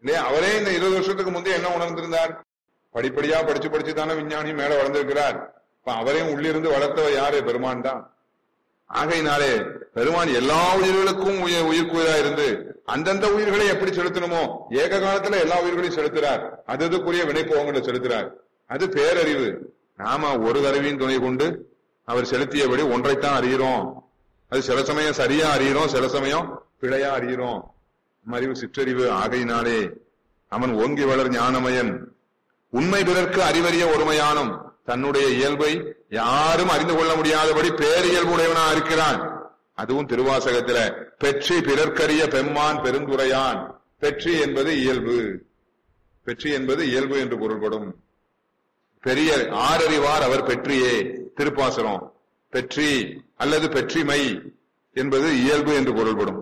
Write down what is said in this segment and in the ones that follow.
இல்லையா? அவரே இந்த 20 வருஷத்துக்கு முந்தைய என்ன உணர்ந்திருந்தார்? படிப்படியா படிச்சு தானே விஞ்ஞானி மேல வளர்ந்திருக்கிறார். இப்ப அவரையும் உள்ளிருந்து வளர்த்தவர் யாரு? பெருமான் தான். ஆகையினாலே பெருமான் எல்லா உயிர்களுக்கும் உயிர்க்குயிரா இருந்து அந்தந்த உயிர்களை எப்படி செலுத்தணுமோ ஏக காலத்துல எல்லா உயிர்களையும் செலுத்துறார். அதுக்குரிய வினைப்போகங்களை செலுத்துறார். அது பேரறிவு. நாம ஒரு அறிவின் துணை கொண்டு அவர் செலுத்தியபடி ஒன்றைத்தான் அறிகிறோம். அது சில சமயம் சரியா அறிகிறோம், சில சமயம் பிழையா அறிகிறோம். அறிவு சிற்றறிவு. ஆகையினாலே அவன் ஓங்கி வளர் ஞானமயன், உண்மை பிறர்க்கு அறிவறிய ஒருமையானும், தன்னுடைய இயல்பை யாரும் அறிந்து கொள்ள முடியாதபடி பேரியல்புடையவனா இருக்கிறான். அதுவும் திருவாசகத்தில பெற்றி பிறர்க்கரிய பெம்மான் பெருந்துரையான். பெற்றி என்பது இயல்பு, பெற்றி என்பது இயல்பு என்று பொருள்படும். பெரிய ஆரறிவார் அவர் பெற்றியே. திருப்பாசனம் பெற்றி அல்லது பெற்றிமை என்பது இயல்பு என்று பொருள்படும்.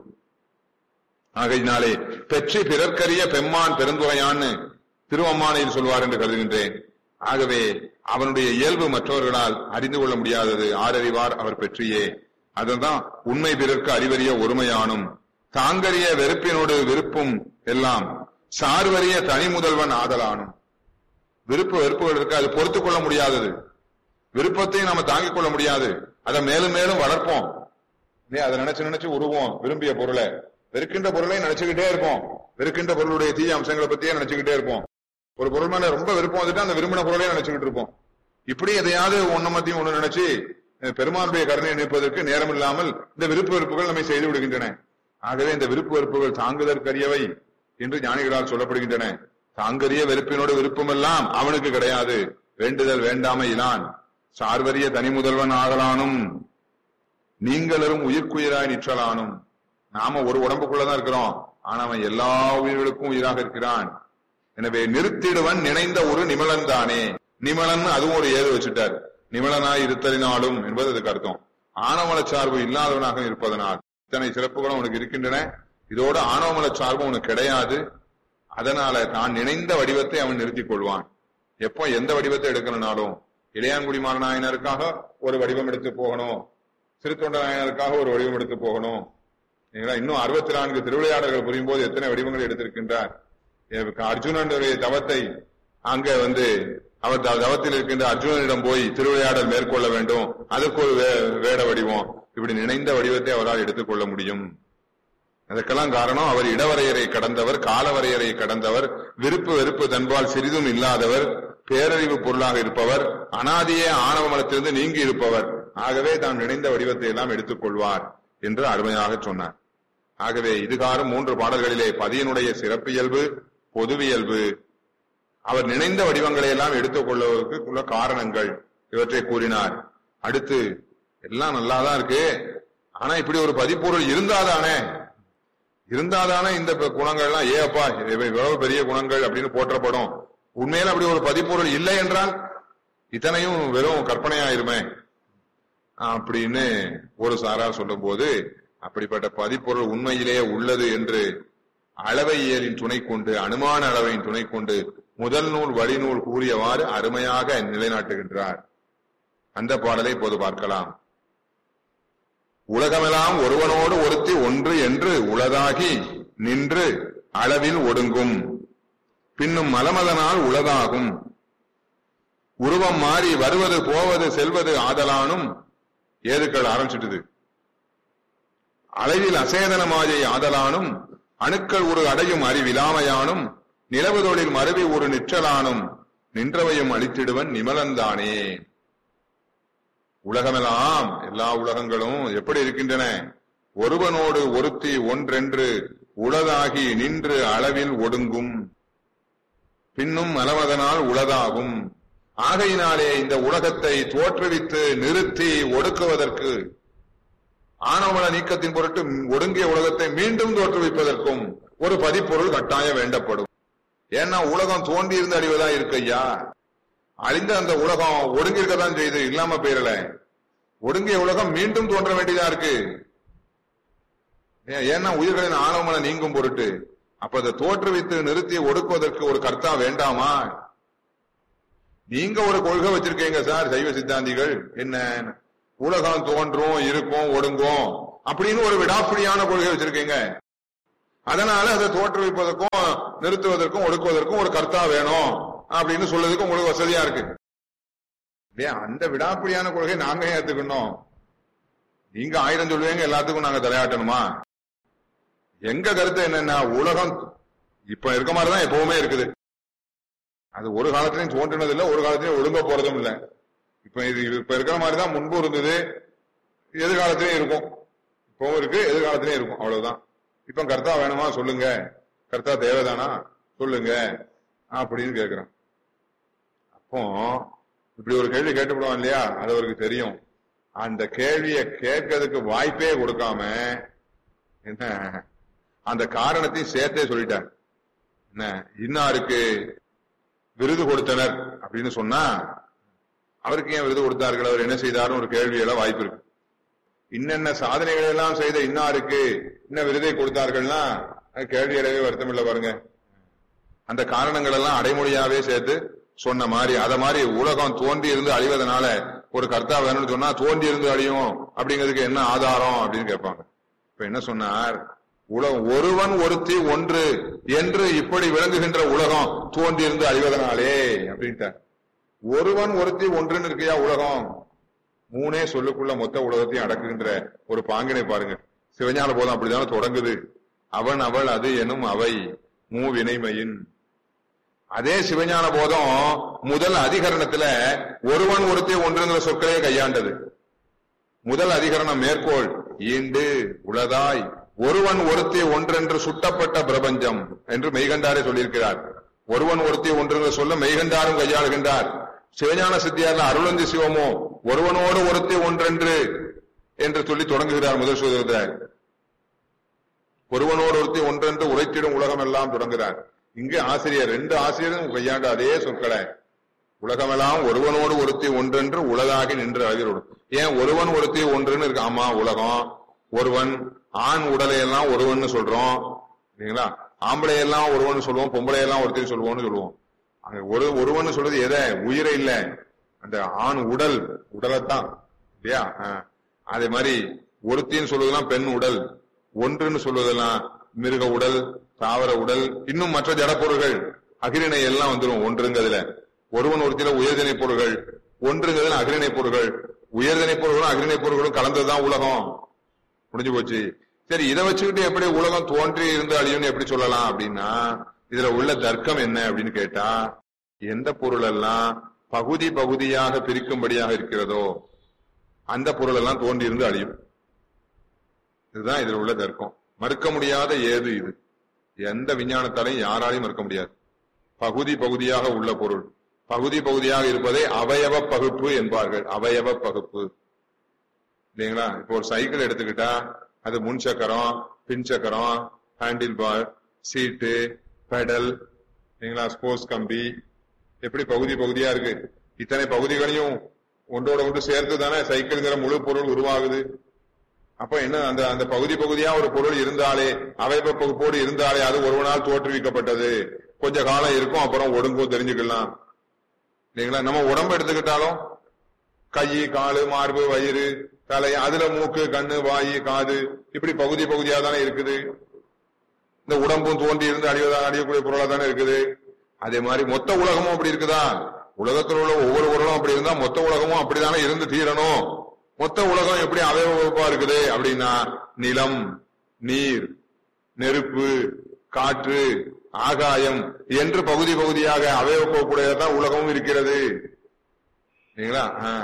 ஆகையினாலே பெற்றி பிறர்க்கரிய பெம்மான் பெருந்துரையான்னு திருவம்மானையில் சொல்வார் என்று கருதுகின்றேன். ஆகவே அவனுடைய இயல்பு மற்றவர்களால் அறிந்து கொள்ள முடியாதது. ஆரறிவார் அவர் பெற்றியே. அதுதான் உண்மை பிறர்க்கு அறிவறிய ஒருமையானும், தாங்கறிய வெறுப்பினோடு விருப்பும் எல்லாம் சார்வறிய தனி முதல்வன் ஆதலானும். வெறுப்புகள் இருக்கு, அது பொறுத்துக் கொள்ள முடியாதது. விருப்பத்தையும் நாம தாங்கிக் கொள்ள முடியாது. அதை மேலும் மேலும் வளர்ப்போம். அதை நினைச்சு உருவோம். விரும்பிய பொருளை, வெறுக்கின்ற பொருளை நினைச்சுக்கிட்டே இருப்போம். வெறுக்கின்ற பொருளுடைய தீய அம்சங்களை பத்தியே நினைச்சுக்கிட்டே இருப்போம். ஒரு பொருள் மேல ரொம்ப விருப்பம் வந்துட்டு அந்த விரும்பின பொருளையே நினைச்சுக்கிட்டு இருப்போம். இப்படி எதையாவது ஒன்னு மத்தியும் ஒண்ணு நினைச்சு பெருமானுடைய கருணையை நிற்பதற்கு நேரம் இல்லாமல் இந்த விருப்பு வெறுப்புகள் நம்மை செய்து விடுகின்றன. ஆகவே இந்த விருப்பு வெறுப்புகள் தாங்குதற்கரியவை என்று ஞானிகளால் சொல்லப்படுகின்றன. தாங்கரிய வெறுப்பினோடு விருப்பமெல்லாம் அவனுக்கு கிடையாது. வேண்டுதல் வேண்டாமை இலான் சார்வரிய தனி முதல்வன் ஆகலானும், நீங்களரும் உயிர்க்குயிராய் நிற்றலானும். நாம ஒரு உடம்புக்குள்ளதான் இருக்கிறோம், ஆனா அவன் எல்லா உயிர்களுக்கும் உயிராக இருக்கிறான். எனவே நிறுத்திடுவன் நினைந்த ஒரு நிமலன் தானே. நிமலன் அதுவும் ஒரு ஏது வச்சுட்டார். நிமலனாய் இருத்தலினாலும் என்பது அதுக்கு அர்த்தம். ஆணவமல சார்பு இல்லாதவனாக இருப்பதனால் இத்தனை சிறப்புகளும் உனக்கு இருக்கின்றன. இதோட ஆணவமல சார்பு உனக்கு கிடையாது. அதனால தான் நினைந்த வடிவத்தை அவன் நிறுத்திக் கொள்வான். எப்போ எந்த வடிவத்தை எடுக்கணும்னாலும் இளையான்குடி மாறநாயனருக்காக ஒரு வடிவம் எடுத்து போகணும், சிறுத்தொண்ட நாயனருக்காக ஒரு வடிவம் எடுத்து போகணும். இன்னும் 64 திருவிளையாடல்கள் புரியும் போது எத்தனை வடிவங்கள் எடுத்திருக்கின்றார். அர்ஜுனனுடைய தவத்தை அங்க அவர் தவத்தில் இருக்கின்ற அர்ஜுனனிடம் போய் திருவிளையாடல் மேற்கொள்ள வேண்டும், அதற்கு ஒரு வேட வடிவம். இப்படி நினைந்த வடிவத்தை அவரால் எடுத்துக்கொள்ள முடியும். அதற்கெல்லாம் காரணம் அவர் இடவரையறை கடந்தவர், காலவரையறை கடந்தவர், விருப்பு வெறுப்பு தன்பால் சிறிதும் இல்லாதவர், பேரறிவு பொருளாக இருப்பவர், அனாதியே ஆணவ மலத்திலிருந்து நீங்கி இருப்பவர். ஆகவே தாம் நினைந்த வடிவத்தை எல்லாம் எடுத்துக் கொள்வார் என்று அருமையாக சொன்னார். ஆகவே இதுகாரும் 3 பாடல்களிலே பதியினுடைய சிறப்பியல்பு, பொதுவியல்பு, அவர் நினைந்த வடிவங்களை எல்லாம் எடுத்துக் கொள்வதற்கு காரணங்கள் இவற்றை கூறினார். அடுத்து எல்லாம் நல்லாதான் இருக்கு, ஆனா இப்படி ஒரு பதிப்பொருள் இருந்தாதானே இந்த குணங்கள்லாம் ஏப்பா இவ்வளவு பெரிய குணங்கள் அப்படின்னு போற்றப்படும். உண்மையில அப்படி ஒரு பதிப்பொருள் இல்லை என்றால் இத்தனையும் வெறும் கற்பனையாயிருமே அப்படின்னு ஒரு சாரார் சொல்லும் போது, அப்படிப்பட்ட பதிப்பொருள் உண்மையிலேயே உள்ளது என்று அளவையியலின் துணை கொண்டு, அனுமான அளவையின் துணை கொண்டு முதல் நூல் வழிநூல் கூறியவாறு அருமையாக நிலைநாட்டுகின்றார். அந்த பாடலை இப்போது பார்க்கலாம். உலகமெல்லாம் ஒருவனோடு ஒருத்தி ஒன்று என்று உளதாகி நின்று அளவில் ஒடுங்கும், பின்னும் மலமதனால் உளதாகும். உருவம் மாறி வருவது போவது செல்வது ஆதலானும், ஏதுக்கள் ஆரம்பிச்சிட்டுது. அளவில் அசேதன மாயை ஆதலானும், அணுக்கள் ஒரு அடையும் அறிவிலாமையானும், நிலவுதொழில் மருவி ஒரு நிற்றலானும், நின்றவையும் அழித்திடுவன் நிமலந்தானே. உலகமெல்லாம் எல்லா உலகங்களும் எப்படி இருக்கின்றன? ஒருவனோடு ஒருத்தி ஒன்றென்று உளதாகி நின்று அளவில் ஒடுங்கும், பின்னும் மலமதனால் உளதாகும். ஆகையினாலே இந்த உலகத்தை தோற்றுவித்து நிறுத்தி ஒடுக்குவதற்கு, ஆணவமல நீக்கத்தின் பொருட்டு ஒடுங்கிய உலகத்தை மீண்டும் தோற்றுவிப்பதற்கும் ஒரு பதிப்பொருள் கட்டாயம் வேண்டப்படும். ஏன்னா உலகம் தோன்றி இருந்து அழிவதா இருக்கு ஐயா. அழிந்த அந்த உலகம் ஒடுங்கிருக்கதான் செய்து, இல்லாம போயிரல. ஒடுங்கிய உலகம் மீண்டும் தோன்ற வேண்டியதா இருக்கு. ஏன்னா உயிர்களின் ஆணவமல நீங்கும் பொருட்டு. அப்ப அதை தோற்றுவித்து நிறுத்தி ஒடுக்குவதற்கு ஒரு கர்த்தா வேண்டாமா? நீங்க ஒரு கொள்கை வச்சிருக்கீங்க சார் சைவ சித்தாந்திகள், என்ன உலகம் தோன்றும் இருக்கும் ஒடுங்கும் அப்படின்னு ஒரு விடாப்பிடியான கொள்கை வச்சிருக்கீங்க. அதனால அதை தோற்றுவிப்பதற்கும் நிறுத்துவதற்கும் ஒடுக்குவதற்கும் ஒரு கர்த்தா வேணும் அப்படின்னு சொல்றதுக்கு உங்களுக்கு வசதியா இருக்கு. அந்த விடாப்பிடியான கொள்கை நாங்க ஏத்துக்கணும். நீங்க 1000 சொல்லுவீங்க, எல்லாத்துக்கும் நாங்க தலையாட்டணுமா? எங்க கருத்து என்னன்னா, உலகம் இப்ப இருக்க மாதிரிதான் எப்பவுமே இருக்குது. அது ஒரு காலத்திலையும் தோன்றினது இல்லை, ஒரு காலத்திலையும் ஒழுங்க போறதும் இல்லை. இப்ப இருக்கிற மாதிரிதான் முன்பு இருந்தது, எதிர்காலத்திலையும் இருக்கும். இப்பவும் இருக்கு, எதிர்காலத்திலையும் இருக்கும், அவ்வளவுதான். இப்ப கர்த்தா வேணுமா சொல்லுங்க, கர்த்தா தேவைதானா சொல்லுங்க அப்படின்னு கேட்கிறோம். அப்போ இப்படி ஒரு கேள்வி கேட்டுவிடுவான் இல்லையா, அது அவருக்கு தெரியும். அந்த கேள்வியை கேட்கறதுக்கு வாய்ப்பே கொடுக்காம என்ன அந்த காரணத்தையும் சேர்த்தே சொல்லிட்டார். என்ன இன்னாருக்கு விருது கொடுத்தனர் அப்படின்னு சொன்னா, அவருக்கு ஏன் விருது கொடுத்தார்கள், அவர் என்ன செய்தாரும் ஒரு கேள்வியெல்லாம் வாய்ப்பு இருக்கு. இன்னென்ன சாதனைகள் எல்லாம் செய்த இன்னாருக்கு இன்ன விருதை கொடுத்தார்கள்னா கேள்வி அடையவே வருத்தம் இல்லை பாருங்க. அந்த காரணங்கள் எல்லாம் அடைமொழியாவே சேர்த்து சொன்ன மாதிரி, அத மாதிரி உலகம் தோன்றி இருந்து அழிவதனால ஒரு கர்த்தா வேணும்னு சொன்னா தோன்றி இருந்து அழியும் அப்படிங்கிறதுக்கு என்ன ஆதாரம் அப்படின்னு கேட்பாங்க. இப்ப என்ன சொன்னார், உலகம் ஒருவன் ஒருத்தி ஒன்று என்று இப்படி விளங்குகின்ற உலகம் தோன்றி இருந்து அழிவதனாலே அப்படின்ட்டார். ஒருவன் ஒருத்தி ஒன்றுன்னு இருக்கியா உலகம், 3 சொல்லுக்குள்ள மொத்த உலகத்தையும் அடக்குகின்ற ஒரு பாங்கினை பாருங்க. சிவஞான போதம் அப்படித்தானே தொடங்குது. அவன் அவள் அது எனும் அவை மூவினைமையின். அதே சிவஞான போதம் முதல் அதிகரணத்துல ஒருவன் ஒருத்தி ஒன்றுங்கிற சொற்களே கையாண்டது. முதல் அதிகரணம் மேற்கோள், ஈண்டு உளதாய் ஒருவன் ஒருத்தி ஒன்றென்று சுட்டப்பட்ட பிரபஞ்சம் என்று மெய்கண்டாரே சொல்லியிருக்கிறார். ஒருவன் ஒருத்தி ஒன்றுங்கிற சொல்ல மெய்கண்டாரும் கையாளுகின்றார். சிவஞான சித்தியார்ல அருளந்தி சிவமோ ஒருவனோடு ஒருத்தி ஒன்றென்று என்று சொல்லி தொடங்குகிறார். முதல் சூத்திரத்தில் ஒருவனோடு ஒருத்தி ஒன்றென்று உரைத்திடும் உலகம் எல்லாம் தொடங்குகிறார். இங்கு ஆசிரியர் 2 ஆசிரியரும் கையாண்ட அதே சொற்களை, உலகமெல்லாம் ஒருவனோடு ஒருத்தி ஒன்றென்று உலகாகி நின்று அழகிறோடு. ஏன் ஒருவன் ஒருத்தி ஒன்றுன்னு இருக்கு? ஆமா, உலகம் ஒருவன், ஆண் உடலையெல்லாம் ஒருவன் சொல்றோம் இல்லைங்களா? ஆம்பளையெல்லாம் ஒருவன் சொல்லுவோம், பொம்பளையெல்லாம் ஒருத்தி சொல்லுவோம்னு சொல்லுவோம். அங்க ஒருவன் சொல்றது எதை? உயிரை இல்ல, அந்த ஆண் உடலைத்தான் இல்லையா? அதே மாதிரி ஒருத்தின்னு சொல்வதெல்லாம் பெண் உடல், ஒன்றுன்னு சொல்வதெல்லாம் மிருக உடல், தாவர உடல், இன்னும் மற்ற ஜடப்பொருள்கள் அகிரிணை எல்லாம் வந்துடும் ஒன்றுங்கிறதுல. ஒருவன் ஒருத்தில உயர்திணை பொருள்கள், ஒன்றுங்கிறதுல அகிரிணை பொருள்கள். உயர்திணை பொருள்களும் அகிரிணை பொருள்களும் கலந்ததுதான் உலகம். முடிஞ்சு போச்சு. சரி, இதை வச்சுக்கிட்டு எப்படி உலகம் தோன்றி இருந்து அழியும்னு எப்படி சொல்லலாம் அப்படின்னா, இதுல உள்ள தர்க்கம் என்ன அப்படின்னு கேட்டா, எந்த பொருள் எல்லாம் பகுதி பகுதியாக பிரிக்கும்படியாக இருக்கிறதோ அந்த பொருள் எல்லாம் தோன்றி இருந்து அழியும். இதுதான் இதுல உள்ள தர்க்கம். மறுக்க முடியாத ஏது இது. எந்த விஞ்ஞானத்தாலையும் யாராலையும் மறுக்க முடியாது. பகுதி பகுதியாக உள்ள பொருள், பகுதி பகுதியாக இருப்பதை அவயவ பகுப்பு என்பார்கள். அவயவ பகுப்பு இல்லைங்களா? இப்போ ஒரு சைக்கிள் எடுத்துக்கிட்டா அது முன் சக்கரம், பின் சக்கரம், ஹேண்டில் பார், சீட்டு, பெடல் இல்லைங்களா, ஸ்போர்ட்ஸ் கம்பி, எப்படி பகுதி பகுதியா இருக்கு. இத்தனை பகுதிகளையும் ஒன்றோட ஒன்று சேர்த்து தானே சைக்கிள்ங்கிற முழு பொருள் உருவாகுது. அப்ப என்ன, அந்த பகுதி பகுதியா ஒரு பொருள் இருந்தாலே, அவயவ பகுப்போடு இருந்தாலே அது ஒருவனால் தோற்றுவிக்கப்பட்டது. கொஞ்ச காலம் இருக்கும், அப்புறம் ஒடுங்கும், தெரிஞ்சுக்கலாம் இல்லைங்களா? நம்ம உடம்பு எடுத்துக்கிட்டாலும் கை, காலு, மார்பு, வயிறு, தலை, அதுல மூக்கு, கண்ணு, வாயு, காது, இப்படி பகுதி பகுதியா தானே இருக்குது. இந்த உடம்பும் தோன்றி இருந்து அழியக்கூடிய பொருளா தானே இருக்குது. அதே மாதிரி மொத்த உலகமும் அப்படி இருக்குதா? உலகத்தில் உள்ள ஒவ்வொரு பொருளும் அப்படி இருந்தா மொத்த உலகமும் அப்படித்தானே இருந்து தீரணும். மொத்த உலகம் எப்படி அவயவ வகுப்பா இருக்குது அப்படின்னா, நிலம், நீர், நெருப்பு, காற்று, ஆகாயம் என்று பகுதி பகுதியாக அவயவ வகுப்புடையதான் உலகமும் இருக்கிறது இல்லைங்களா?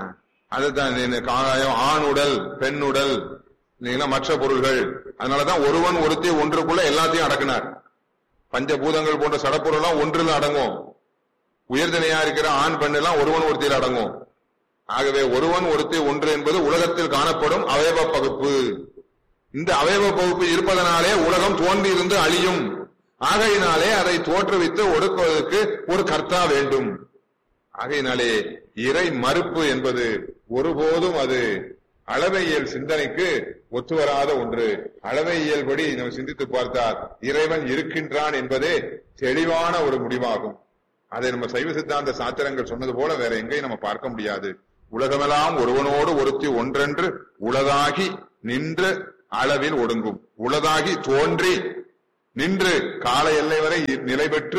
அதுதான் ஆகாயம், ஆண் உடல், பெண் உடல் இல்லைங்களா, மற்ற பொருள்கள். அதனாலதான் ஒருவன் ஒருத்தி ஒன்றுக்குள்ள எல்லாத்தையும் அடக்கினார். பஞ்சபூதங்கள் போன்ற சடப்பொருள் எல்லாம் ஒன்றில் அடங்கும். உயர்தனையா இருக்கிற ஆண் பெண் எல்லாம் ஒருவன் ஒருத்தியில் அடங்கும். ஆகவே ஒருவன் ஒருத்தி ஒன்று என்பது உலகத்தில் காணப்படும் அவயவ பகுப்பு. இந்த அவயவ பகுப்பு இருப்பதனாலே உலகம் தோன்றி இருந்து அழியும். ஆகையினாலே அதை தோற்றுவித்து ஒடுக்குவதற்கு ஒரு கர்த்தா வேண்டும். ஆகையினாலே இறை மறுப்பு என்பது ஒருபோதும் அது அளவையியல் சிந்தனைக்கு ஒத்துவராத ஒன்று. அளவையியல் படி நம்ம சிந்தித்து பார்த்தால் இறைவன் இருக்கின்றான் என்பதே தெளிவான ஒரு முடிவாகும். அதை நம்ம சைவ சித்தாந்த சாத்திரங்கள் சொன்னது போல வேற எங்கேயும் நம்ம பார்க்க முடியாது. உலகமெல்லாம் ஒருவனோடு ஒருத்தி ஒன்றென்று உளதாகி நின்று அளவில் ஒடுங்கும். உளதாகி தோன்றி நின்று கால எல்லை வரை நிலை பெற்று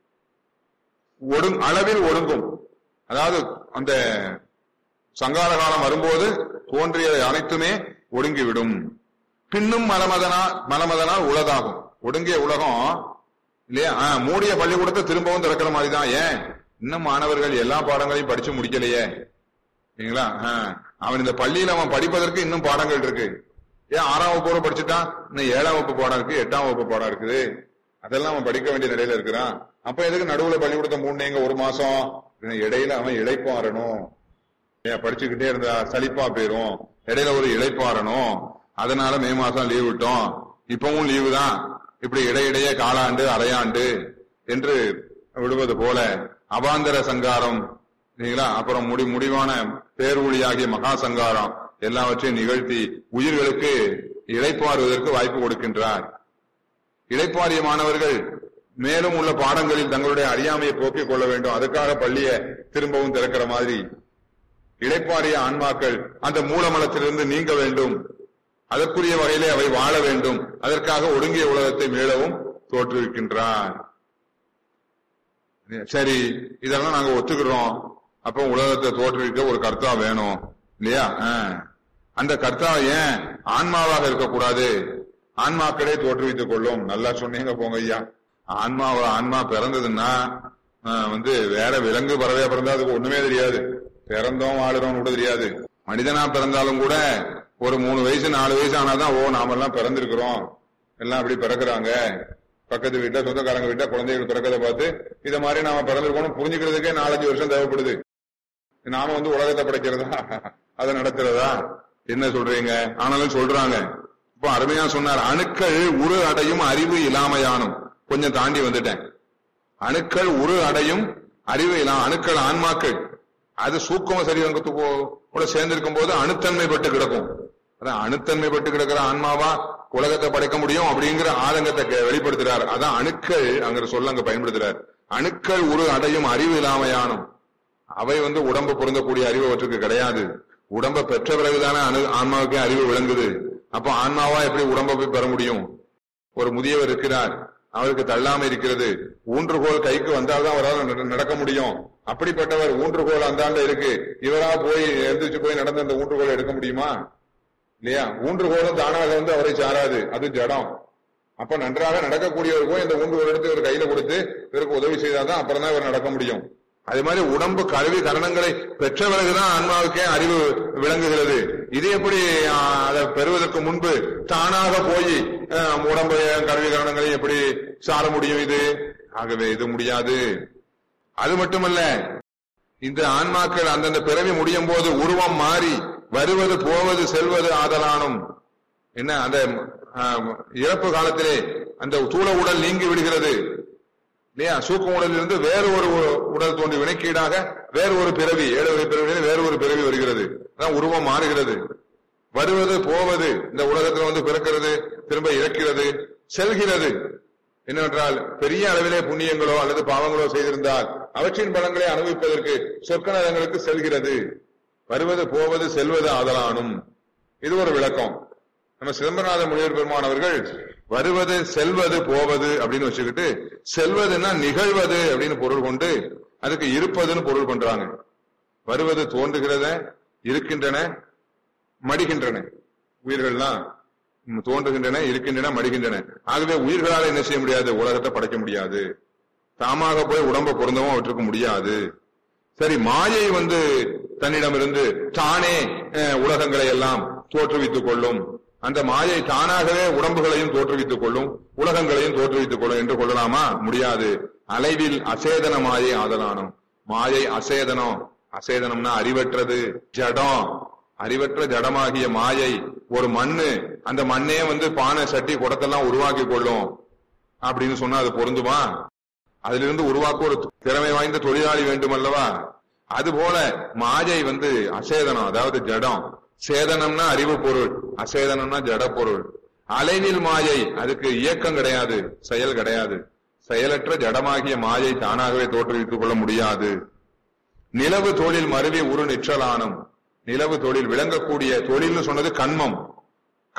அளவில் ஒடுங்கும். அதாவது அந்த சங்கார காலம் வரும்போது தோன்றிய அனைத்துமே ஒடுங்கிவிடும். பின்னும் மலமதனால் உலகாகும். ஒடுங்கிய உலகம் இல்லையா, மூடிய பள்ளிக்கூடத்தை திரும்பவும் திறக்கிற மாதிரிதான். ஏன் இன்னும் மாணவர்கள் எல்லா பாடங்களையும் படிச்சு முடிக்கலையே சரிங்களா? அவன் இந்த பள்ளியில அவன் படிப்பதற்கு இன்னும் பாடங்கள் இருக்கு. ஏன் 6ஆம் வகுப்பு படிச்சுட்டான், இன்னும் 7ஆம் வகுப்பு பாடம் இருக்கு, 8ஆம் வகுப்பு பாடம் இருக்குது, அதெல்லாம் அவன் படிக்க வேண்டிய நிலையில இருக்கிறான். அப்ப எதுக்கு நடுவுல பள்ளிக்கூடத்தை மூணுங்க ஒரு மாசம், இடையில அவன் இளைப்பாறணும். படிச்சுக்கிட்டே இருந்தா சலிப்பா போயிரும், இடையில ஒரு இளைப்பாறணும். அதனால மே மாசம் லீவ் விட்டோம், இப்பவும் லீவு தான். இப்படி இடையிடையே காலாண்டு அரையாண்டு என்று விடுவது போல அவாந்தர சங்காரம் சரிங்களா, அப்புறம் முடிவான பேரொழியாகிய மகா சங்காரம் எல்லாவற்றையும் நிகழ்த்தி உயிர்களுக்கு இளைப்பாறுவதற்கு வாய்ப்பு கொடுக்கின்றார். இளைப்பாறிய மாணவர்கள் மேலும் உள்ள பாடங்களில் தங்களுடைய அறியாமையை போக்கிக் கொள்ள வேண்டும். அதுக்காக பள்ளியை திரும்பவும் திறக்கிற மாதிரி இளைப்பாறிய ஆன்மாக்கள் அந்த மூலமலத்திலிருந்து நீங்க வேண்டும். அதற்குரிய வகையிலே அவை வாழ வேண்டும். அதற்காக ஒடுங்கிய உலகத்தை மீளவும் தோற்றுவிக்கின்றார். சரி, இதெல்லாம் நாங்க ஒத்துக்கிறோம். அப்ப உலகத்தை தோற்றுவிக்க ஒரு கர்த்தா வேணும் இல்லையா? அந்த கர்த்தா ஏன் ஆன்மாவாக இருக்கக்கூடாது? ஆன்மாக்களே தோற்றுவித்துக் கொள்ளும். நல்லா சொன்னீங்க போங்க ஐயா. ஆன்மா பிறந்ததுன்னா வேற விலங்கு பறவையா பிறந்தா அதுக்கு ஒண்ணுமே தெரியாது. பிறந்தோம் வாழுறோம் கூட தெரியாது. மனிதனா பிறந்தாலும் கூட ஒரு 3 வயசு 4 வயசு ஆனாதான் நாமெல்லாம் பிறந்திருக்கிறோம், எல்லாம் அப்படி பிறக்கிறாங்க. பக்கத்து வீட்டுல சொந்தக்காரங்க வீட்டுல குழந்தைகள் பிறக்கதை பார்த்து இத மாதிரி நாம பிறந்திருக்கோம் புரிஞ்சுக்கிறதுக்கே 4-5 வருஷம் தேவைப்படுது. நாம உலகத்தை படைக்கிறதா அதை நடத்துறதா என்ன சொல்றீங்க? ஆனாலும் சொல்றாங்க. இப்ப அருமையா சொன்னார், அணுக்கள் உரு அடையும் அறிவு இல்லாமையானும். கொஞ்சம் தாண்டி வந்துட்டேன். அணுக்கள் உரு அடையும் அறிவு இல்லாம, அணுக்கள் ஆன்மாக்கள் அது சூக்கம சரீரத்து கூட சேர்ந்திருக்கும் போது அணுத்தன்மை பட்டு கிடக்கும். அதான் அணுத்தன்மை பட்டு கிடக்கிற ஆன்மாவா உலகத்தை படைக்க முடியும் அப்படிங்கிற ஆதங்கத்தை வெளிப்படுத்துறார். அதான் அணுக்கள் அங்கிற சொல்ல அங்க பயன்படுத்துறார். அணுக்கள் உரு அடையும் அறிவு இல்லாமையானும். அவை உடம்பு பொருந்தக்கூடிய அறிவு அவற்றுக்கு கிடையாது. உடம்பை பெற்ற பிறகுதானே ஆன்மாவுக்கே அறிவு விளங்குது. அப்ப ஆன்மாவா எப்படி உடம்பை போய் பெற முடியும்? ஒரு முதியவர் இருக்கிறார், அவருக்கு தள்ளாம இருக்கிறது, ஊன்றுகோல் கைக்கு வந்தால்தான் அவரால் நடக்க முடியும். அப்படிப்பட்டவர் ஊன்றுகோல் அந்தாண்ட இருக்கு, இவரா போய் எழுந்திரிச்சு போய் நடந்து அந்த ஊன்றுகோலை எடுக்க முடியுமா? இல்லையா? ஊன்றுகோலும் தானாக அவரை சாராது, அது ஜடம். அப்ப நன்றாக நடக்கக்கூடியவர் போய் இந்த ஊன்றுகோல் எடுத்து இவர் கையில கொடுத்து இவருக்கு உதவி செய்தாதான் அப்புறம் தான் இவர் நடக்க முடியும். அதே மாதிரி உடம்பு கருவி கரணங்களை பெற்ற பிறகுதான் ஆன்மாவுக்கே அறிவு விளங்குகிறது. இது எப்படி அதை பெறுவதற்கு முன்பு தானாக போய் உடம்பு கருவி கரணங்களை எப்படி சார முடியும்? இது ஆகவே இது முடியாது. அது மட்டுமல்ல, இந்த ஆன்மாக்கள் அந்தந்த பிறவி முடியும் போது உருவம் மாறி வருவது போவது செல்வது ஆதலானும். என்ன, அந்த இறப்பு காலத்திலே அந்த தூள உடல் நீங்கி விடுகிறது இல்லையா? சூக்கும் உடலில் இருந்து வேறு ஒரு உடல் தோன்றி வினைக்கீடாக வேறு ஒரு பிறவி, 7 வகை பிறவிகளில் வேறு ஒரு பிறவி வருகிறது. அதான் உருவம் மாறுகிறது. வருவது போவது, இந்த உலகத்தில் பிறக்கிறது, திரும்ப இறக்கிறது, செல்கிறது. என்னவென்றால் பெரிய அளவிலே புண்ணியங்களோ அல்லது பாவங்களோ செய்திருந்தால் அவற்றின் பலன்களை அனுபவிப்பதற்கு சொர்க்க நரகங்களுக்கு செல்கிறது. வருவது போவது செல்வது ஆதலானும். இது ஒரு விளக்கம். நம்ம சிதம்பரநாத முனிவர் பெருமான் அவர்கள் வருவது செல்வது போவது அப்படின்னு வச்சுக்கிட்டு, செல்வதுன்னா நிகழ்வது அப்படின்னு பொருள் கொண்டு அதுக்கு இருப்பதுன்னு பொருள் பண்றாங்க. வருவது தோன்றுகிறத, இருக்கின்றன, மடிகின்றன. உயிர்கள்லாம் தோன்றுகின்றன, இருக்கின்றன, மடிகின்றன. ஆகவே உயிர்களால் என்ன செய்ய முடியாது? உலகத்தை படைக்க முடியாது. தாமாக போய் உடம்பை பொருந்தவும் அவற்றுக்கு முடியாது. சரி, மாயை தன்னிடமிருந்து தானே உலகங்களை எல்லாம் தோற்றுவித்துக் கொள்ளும். அந்த மாயை தானாகவே உடம்புகளையும் தோற்றுவித்துக் கொள்ளும், உலகங்களையும் தோற்றுவித்துக் கொள்ளும் என்று கொள்ளலாமா? முடியாது. அலைவில் அசேதன மாயை ஆதலானும். மாயை அசேதனம். அசேதனம்னா அறிவற்றது, ஜடம். அறிவற்ற ஜடமாகிய மாயை ஒரு மண்ணு, அந்த மண்ணே பானை சட்டி குடத்தெல்லாம் உருவாக்கி கொள்ளும் அப்படின்னு சொன்னா அது பொருந்துமா? அதிலிருந்து உருவாக்க ஒரு திறமை வாய்ந்த தொழிலாளி வேண்டும் அல்லவா? அதுபோல மாயை அசேதனம், அதாவது ஜடம். சேதனம்னா அறிவு பொருள், அசேதனம்னா ஜட பொருள். அலைவில் மாயை, அதுக்கு இயக்கம் கிடையாது, செயல் கிடையாது. செயலற்ற ஜடமாகிய மாயை தானாகவே தோற்றுவித்துக் கொள்ள முடியாது. நிலவு தொழில் மருவி உரு நிற்றலானும். நிலவு தொழில், விளங்கக்கூடிய தொழில்னு சொன்னது கண்மம்.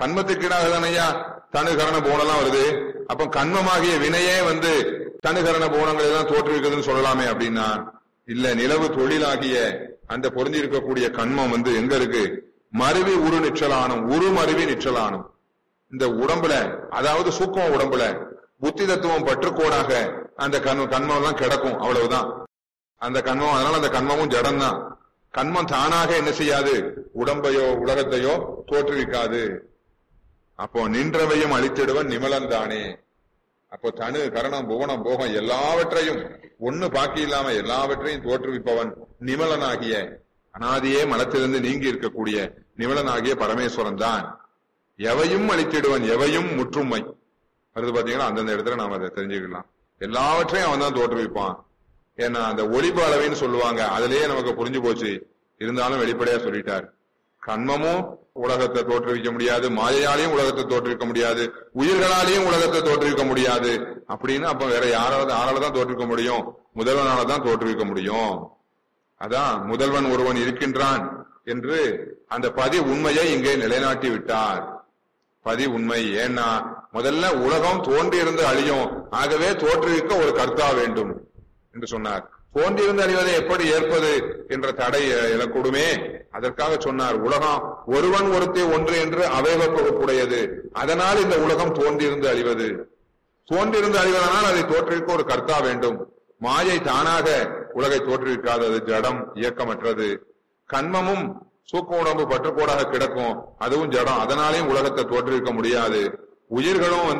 கண்மத்துக்கீடாக தானையா தனுகரண போனெல்லாம் வருது. அப்ப கண்மமாகிய வினையே தனுகரண போனங்களை எல்லாம் தோற்றுவிக்குதுன்னு சொல்லலாமே அப்படின்னா இல்ல. நிலவு தொழிலாகிய அந்த பொருந்தி இருக்கக்கூடிய கண்மம் எங்க இருக்கு? மருவி உரு நிற்றலானும், உரு மருவி நிற்றலானும். இந்த உடம்புல, அதாவது சூக்கும உடம்புல புத்தி தத்துவம் பற்றுக்கோடாக அந்த கண்மம் எல்லாம் கிடக்கும், அவ்வளவுதான் அந்த கண்மம். அதனால அந்த கண்மமும் ஜடம் தான். கண்மம் தானாக என்ன செய்யாது? உடம்பையோ உலகத்தையோ தோற்றுவிக்காது. அப்போ நின்றவையும் அழித்திடுவன் நிமலன் தானே. அப்போ தனு கரணம் புவனம் போகம் எல்லாவற்றையும் ஒண்ணு பாக்கி இல்லாம எல்லாவற்றையும் தோற்றுவிப்பவன் நிமலனாகிய, அனாதியே மலத்திலிருந்து நீங்கி இருக்கக்கூடிய நிமலனாகிய பரமேஸ்வரன் தான். எவையும் அழித்திடுவன், எவையும் முற்றுமை வருது பாத்தீங்கன்னா. அந்தந்த இடத்துல நாம அதை தெரிஞ்சுக்கலாம். எல்லாவற்றையும் அவன் தான் தோற்றுவிப்பான். ஏன்னா அந்த ஒளிப்பு அளவைன்னு சொல்லுவாங்க, அதுலயே நமக்கு புரிஞ்சு போச்சு. இருந்தாலும் வெளிப்படையா சொல்லிட்டார். கண்மமும் உலகத்தை தோற்றுவிக்க முடியாது, மாயையாலையும் உலகத்தை தோற்றுவிக்க முடியாது, உயிர்களாலையும் உலகத்தை தோற்றுவிக்க முடியாது அப்படின்னு. அப்ப வேற யாராலதான் தோற்றுவிக்க முடியும்? முதல்வனால தான் தோற்றுவிக்க முடியும். அதான் முதல்வன் ஒருவன் இருக்கின்றான் என்று அந்த பதி உண்மையை இங்கே நிலைநாட்டி விட்டார். பதி உண்மை. ஏன்னா முதல்ல உலகம் தோன்றியிருந்து அழியும், ஆகவே தோற்றுவிக்க ஒரு கர்த்தா வேண்டும் என்று சொன்னார். தோன்றியிருந்து அழிவதை எப்படி ஏற்பது என்ற தடை எழக்கூடுமே, அதற்காக சொன்னார். உலகம் ஒருவன் ஒருத்தே ஒன்று என்று அவைவப்பகுடையது, அதனால் இந்த உலகம் தோன்றியிருந்து அழிவது. தோன்றியிருந்து அழிவதனால் அதை தோற்றுவிக்க ஒரு கர்த்தா வேண்டும். மாயை தானாக உலகை தோற்றுவிக்காதது, ஜடம், இயக்கமற்றது. கண்மமும் சூக்க உடம்பு பற்றுக்கோடாக கிடக்கும், அதுவும் ஜடம், அதனாலேயும் உலகத்தை தோற்றுவிக்க முடியாது. உயிர்களும்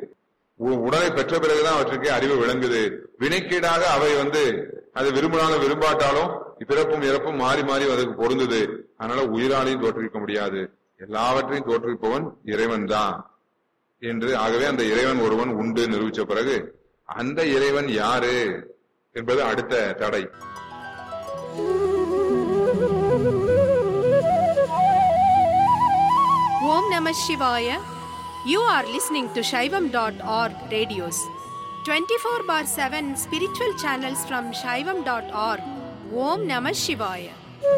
உடலை பெற்ற பிறகுதான் அவற்றுக்கு அறிவு விளங்குது. வினைக்கீடாக அவை அது விரும்பினாலும் விரும்பாட்டாலும் பிறப்பும் இறப்பும் மாறி மாறி அதுக்கு பொருந்தது. அதனால உயிராலையும் தோற்றுவிக்க முடியாது. எல்லாவற்றையும் தோற்றுவிப்பவன் இறைவன் தான் என்று. ஆகவே அந்த இறைவன் ஒருவன் உண்டு நிரூபிச்ச பிறகு அந்த இறைவன் யாரு என்பது அடுத்த தடை. ஓம் நம சிவாய. You are listening to Shaivam.org radios. 24/7 spiritual channels from Shaivam.org. Om Namah Shivaya.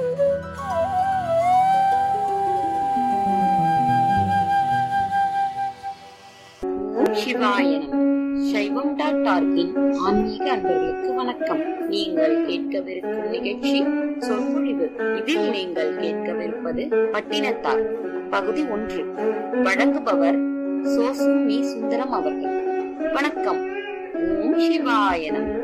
ஓம் சிவாய. Shaivam.org-இன் ஆன்மீக அன்பர்களுக்கு வணக்கம். நீங்கள் கேட்கவிருக்கும் நிகழ்ச்சி சொற்பொழிவு. இதில் நீங்கள் கேட்கவிருப்பது பட்டினத்தார் பகுதி 1. வழங்குபவர் சோசு மீ சுந்தரம் அவர்கள். வணக்கம். ஓம் சிவாய நமः.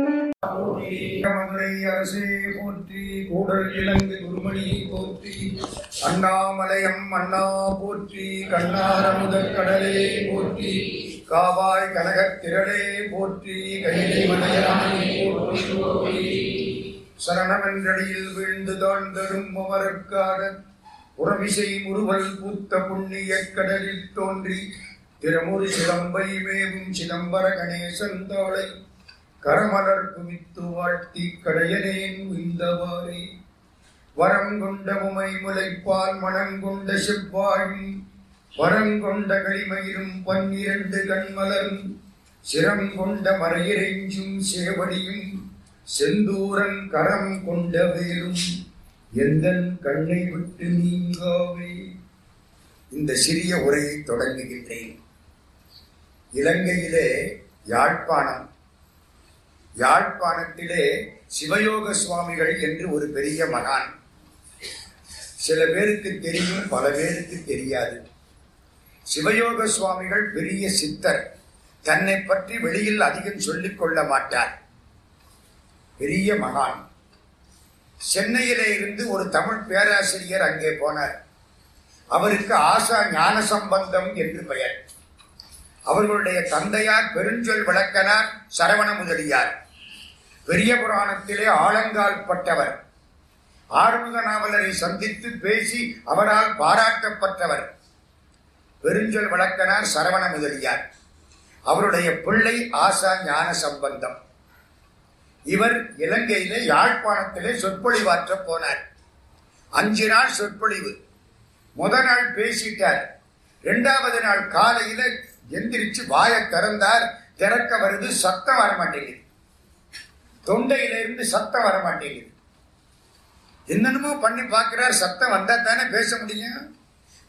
மதுரை அரசே போற்றி, கூடல் இலங்கு குருமணி போற்றி, அண்ணாமலையம் அண்ணா போற்றி, கண்ணார முதற் கடலே போற்றி, காவாய் கனகத் திரளே போற்றி, கைலை மலையானே போற்றி. சரணமென்றடியில் வீழ்ந்து தாழ்ந்தரும் அமரர்க்காக புறவிசை முறுவல் பூத்த புண்ணிய கடலில் தோன்றி திறமுறு சிலம்பை மேவும் சிதம்பர கணேசன் தாளை கரமலர் குவித்து வாழ்த்தி கடையனேன் உய்ந்தவாறே. வரங்கொண்ட உமை முலைப்பால் மணங்கொண்ட செவ்வாயும் வரங்கொண்ட களிமயிரும் 12 கண்மலரும் சிரங்கொண்ட மறையிறைஞ்சும் சேவடியும் செந்தூரன் கரம் கொண்ட வேலும் எந்தன் கண்ணை விட்டு நீங்காவே. இந்த சிறிய உரையை தொடங்குகின்றேன். இலங்கையிலே யாழ்ப்பாணத்திலே சிவயோக சுவாமிகள் என்று ஒரு பெரிய மகான். சில பேருக்கு தெரியும், பல பேருக்கு தெரியாது. சிவயோக சுவாமிகள் பெரிய சித்தர். தன்னை பற்றி வெளியில் அதிகம் சொல்லிக் கொள்ள மாட்டார். பெரிய மகான். சென்னையிலே இருந்து ஒரு தமிழ் பேராசிரியர் அங்கே போனார். அவருக்கு ஆசா ஞான சம்பந்தம் என்று பெயர். அவர்களுடைய தந்தையார் பெருஞ்சொல் விளக்கனார் சரவண முதலியார். பெரிய புராணத்திலே ஆழங்கால் பட்டவர். ஆறுமுக நாவலரை சந்தித்து பேசி அவரால் பாராட்டப்பட்டவர் பெருஞ்சொல் விளக்கனார் சரவண முதலியார். அவருடைய பிள்ளை ஆசா ஞான சம்பந்தம். இவர் இலங்கையிலே யாழ்ப்பாணத்திலே சொற்பொழிவாற்ற போனார். 5 நாள் சொற்பொழிவு. முதல் நாள் பேசிட்டார். 2வது நாள் காலையில எந்திரிச்சு வாயை திறந்தார். திறக்க வருது, சத்தம் வரமாட்டேங்குது. தொண்டையிலிருந்து சத்தம் வரமாட்டேங்குது. என்னென்னமோ பண்ணி பார்க்கிறார். சத்தம் வந்தா தானே பேச முடியும்.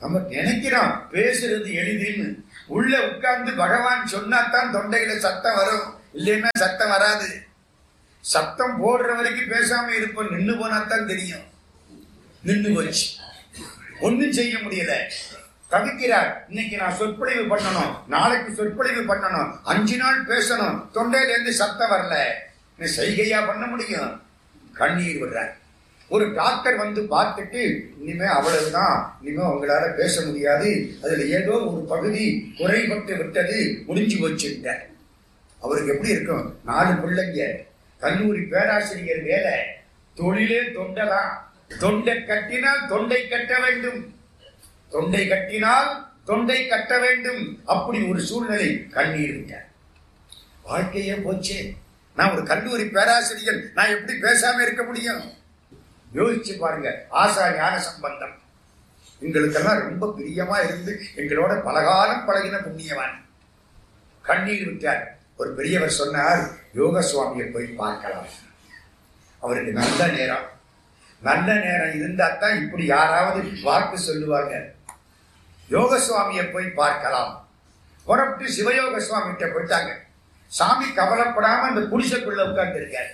நம்ம நினைக்கிறோம் பேசுறது எளிதுன்னு. உள்ள உட்கார்ந்து பகவான் சொன்னாத்தான் தொண்டையில சத்தம் வரும், இல்லைன்னா சத்தம் வராது. சத்தம் போடுற வரைக்கும் பேசாம இருப்போம், நின்னு போனாத்தான் தெரியும். நின்னு போச்சு, ஒன்னும் செய்ய முடியல, தவிக்கிறார். இன்னைக்கு நான் சொற்பொழிவு பண்ணணும், நாளைக்கு சொற்பொழிவு பண்ணணும், 5 நாள் பேசணும், தொண்டையில இருந்து சத்தம் வரல. செய்கையா பண்ண முடியும்? கண்ணீர் விடுறார். ஒரு டாக்டர் வந்து பார்த்துட்டு, இனிமே அவ்வளவுதான், இனிமே உங்களால பேச முடியாது, அதுல ஏதோ ஒரு பகுதி குறைபட்டு விட்டது, முடிஞ்சு போச்சுட்டார். அவருக்கு எப்படி இருக்கும்? 4 பிள்ளைங்க, கல்லூரி பேராசிரியர் வேலை, தொழிலே தொண்டைதான். தொண்டை கட்டினால் தொண்டை கட்ட வேண்டும், தொண்டை கட்டினால் தொண்டை கட்ட வேண்டும். அப்படி ஒரு சூழ்நிலை. கண்ணீர் விட்டார். வாழ்க்கையே போச்சே, நான் ஒரு கல்லூரி பேராசிரியர், நான் எப்படி பேசாம இருக்க முடியும்? யோசிச்சு பாருங்க. ஆசா ஞான சம்பந்தம் எங்களுக்கெல்லாம் ரொம்ப பிரியமா இருந்து எங்களோட பலகாலம் பழகின புண்ணியவான். கண்ணீர் விட்டார். ஒரு பெரியவர் சொன்னார், யோக சுவாமியை போய் பார்க்கலாம். அவருக்கு நல்ல நேரம், நல்ல நேரம் இருந்தா தான் இப்படி யாராவது வாக்கு சொல்லுவாங்க. யோக சுவாமியை போய் பார்க்கலாம். புறப்பட்டு சிவயோக சுவாமி கிட்ட போயிட்டாங்க. சாமி கவலைப்படாம அந்த குடிசைக்குள்ள உட்கார்ந்து இருக்காரு.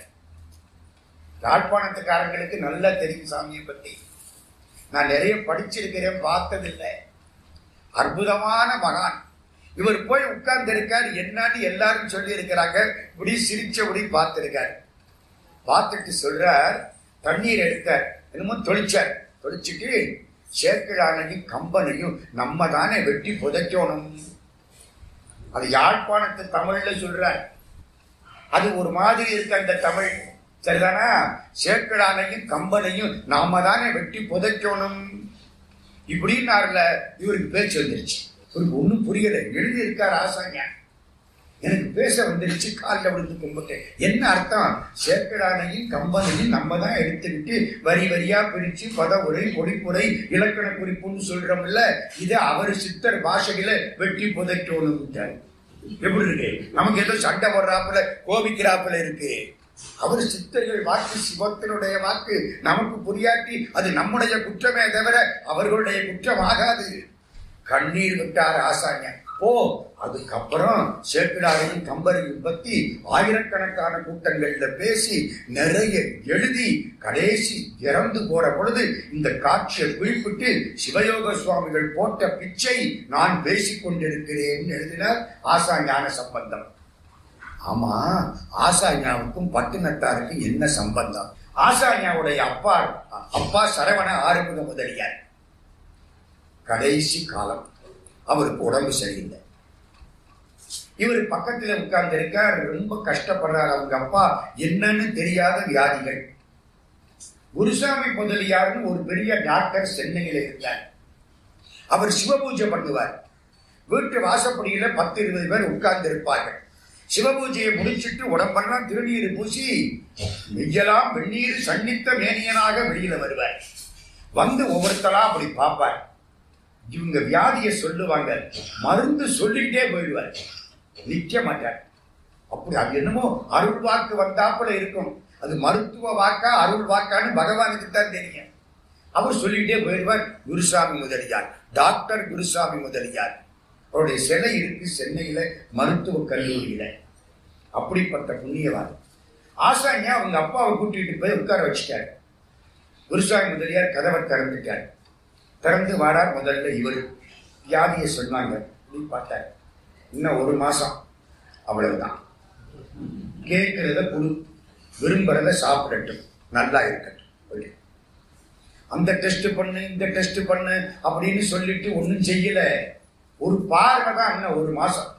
யாழ்ப்பாணத்துக்காரங்களுக்கு நல்லா தெரியும் சாமியை பத்தி. நான் நிறைய படிச்சிருக்கிறேன், பார்த்ததில்லை. அற்புதமான மகான். இவர் போய் உட்கார்ந்து இருக்காரு. என்னன்னு எல்லாரும் சொல்லி இருக்கிறாங்க. இப்படி சிரிச்சபடி பார்த்திருக்காரு. பார்த்துட்டு சொல்றார், தண்ணீர் எடுத்தார், என்னமோ தொளிச்சார். தொளிச்சுட்டு, சேக்கிழானையும் கம்பனையும் நம்ம தானே வெட்டி புதைக்கணும். அது யாழ்ப்பாணத்து தமிழ்ல சொல்றார். அது ஒரு மாதிரி இருக்கு அந்த தமிழ், சரிதானா? சேக்கிழானையும் கம்பனையும் நாம தானே வெட்டி புதைக்கணும் இப்படின்னாருல. இவருக்கு பேச்சு வந்துருச்சு. இவருக்கு ஒன்னும் புரியல. எழுதி இருக்கார் ஆசாங்க. எனக்கு பேச வந்துருச்சு, காலில் விழுந்து கும்பிட்டேன். என்ன அர்த்தம்? சேக்கிழானையும் கம்பனையும் நம்ம தான் எடுத்துக்கிட்டு வரி வரியா பிரிச்சு பத உரை, பொடிப்புரை, இலக்கண குறிப்புன்னு சொல்றோம்ல, இதை அவர் சித்தர் பாஷையில வெட்டி புதைக்கணும். எப்படி இருக்கு? நமக்கு ஏதோ சண்டை போடுறாப்புல, கோபிக்கிறாப்புல இருக்கு. அவர் சித்தர்கள் வாக்கு, சிவத்தினுடைய வாக்கு நமக்கு புரியாட்டி அது நம்முடைய குற்றமே தவிர அவர்களுடைய குற்றம் ஆகாது. கண்ணீர் விட்டார் ஆசாங்க. ஓ, அதுக்கப்புறம் சேக்கிழாரையும் கம்பரையும் பத்தி ஆயிரக்கணக்கான கூட்டங்கள்ல பேசி நிறைய எழுதி கடைசி இறந்து போற பொழுது இந்த காட்சியை குறிப்பிட்டு சிவயோக சுவாமிகள் போட்ட பிச்சை நான் பேசிக் கொண்டிருக்கிறேன் எழுதினார் ஆசா ஞான சம்பந்தம். ஆமா, ஆசாஞாவுக்கும் பட்டினத்தாருக்கும் என்ன சம்பந்தம்? ஆசாஞாவுடைய அப்பா சரவண ஆறுமுக முதலியார். கடைசி காலம், அவருக்கு உடம்பு சரியில்லை. இவர் பக்கத்துல உட்கார்ந்து இருக்கார், ரொம்ப கஷ்டப்படுறார். அவங்க அப்பா என்னன்னு தெரியாத வியாதிகள். குருசாமி முதலியார்னு ஒரு பெரிய டாக்டர் சென்னையில இருந்தார். அவர் சிவபூஜை பண்ணுவார். வீட்டு வாசப்படியில 10-20 பேர் உட்கார்ந்து இருப்பார்கள். சிவபூஜையை முடிச்சுட்டு உடம்பெல்லாம் திருநீர் பூசி மெய்யெல்லாம் வெந்நீர் சன்னித்த மேனியனாக வெளியில வருவார். வந்து ஒவ்வொருத்தரா அப்படி பார்ப்பார். இவங்க வியாதியை சொல்லுவாங்க, மருந்து சொல்லிட்டே போயிடுவார், நிக்க மாட்டார். அப்படி அது என்னமோ அருள் வாக்கு வந்தாப்புல இருக்கும். அது மருத்துவ வாக்கா அருள் வாக்கான்னு பகவானுக்கு தான் தெரியும். அவர் சொல்லிட்டே போயிடுவார். குருசாமி முதலியார், டாக்டர் குருசாமி முதலியார். அவருடைய சிலை இருக்கு சென்னையில மருத்துவ கல்லூரியில. அப்படிப்பட்ட புண்ணியவான். ஆசாங்க அவங்க அப்பாவை கூட்டிட்டு போய் உட்கார வச்சுட்டார். குருசாமி முதலியார் கதவை திறந்துட்டார். திறந்து வாடார். முதல்ல இவர் வியாதியை சொன்னாங்க. பார்த்தார், இன்னும் 1 மாசம், அவ்வளவுதான், கேட்கிறத குழு, விரும்புறத சாப்பிடட்டும், நல்லா இருக்கட்டும். அந்த டெஸ்ட் பண்ணு, இந்த டெஸ்ட் பண்ணு அப்படின்னு சொல்லிட்டு ஒன்னும் செய்யல. ஒரு பார்வை தான். இன்னும் 1 மாசம்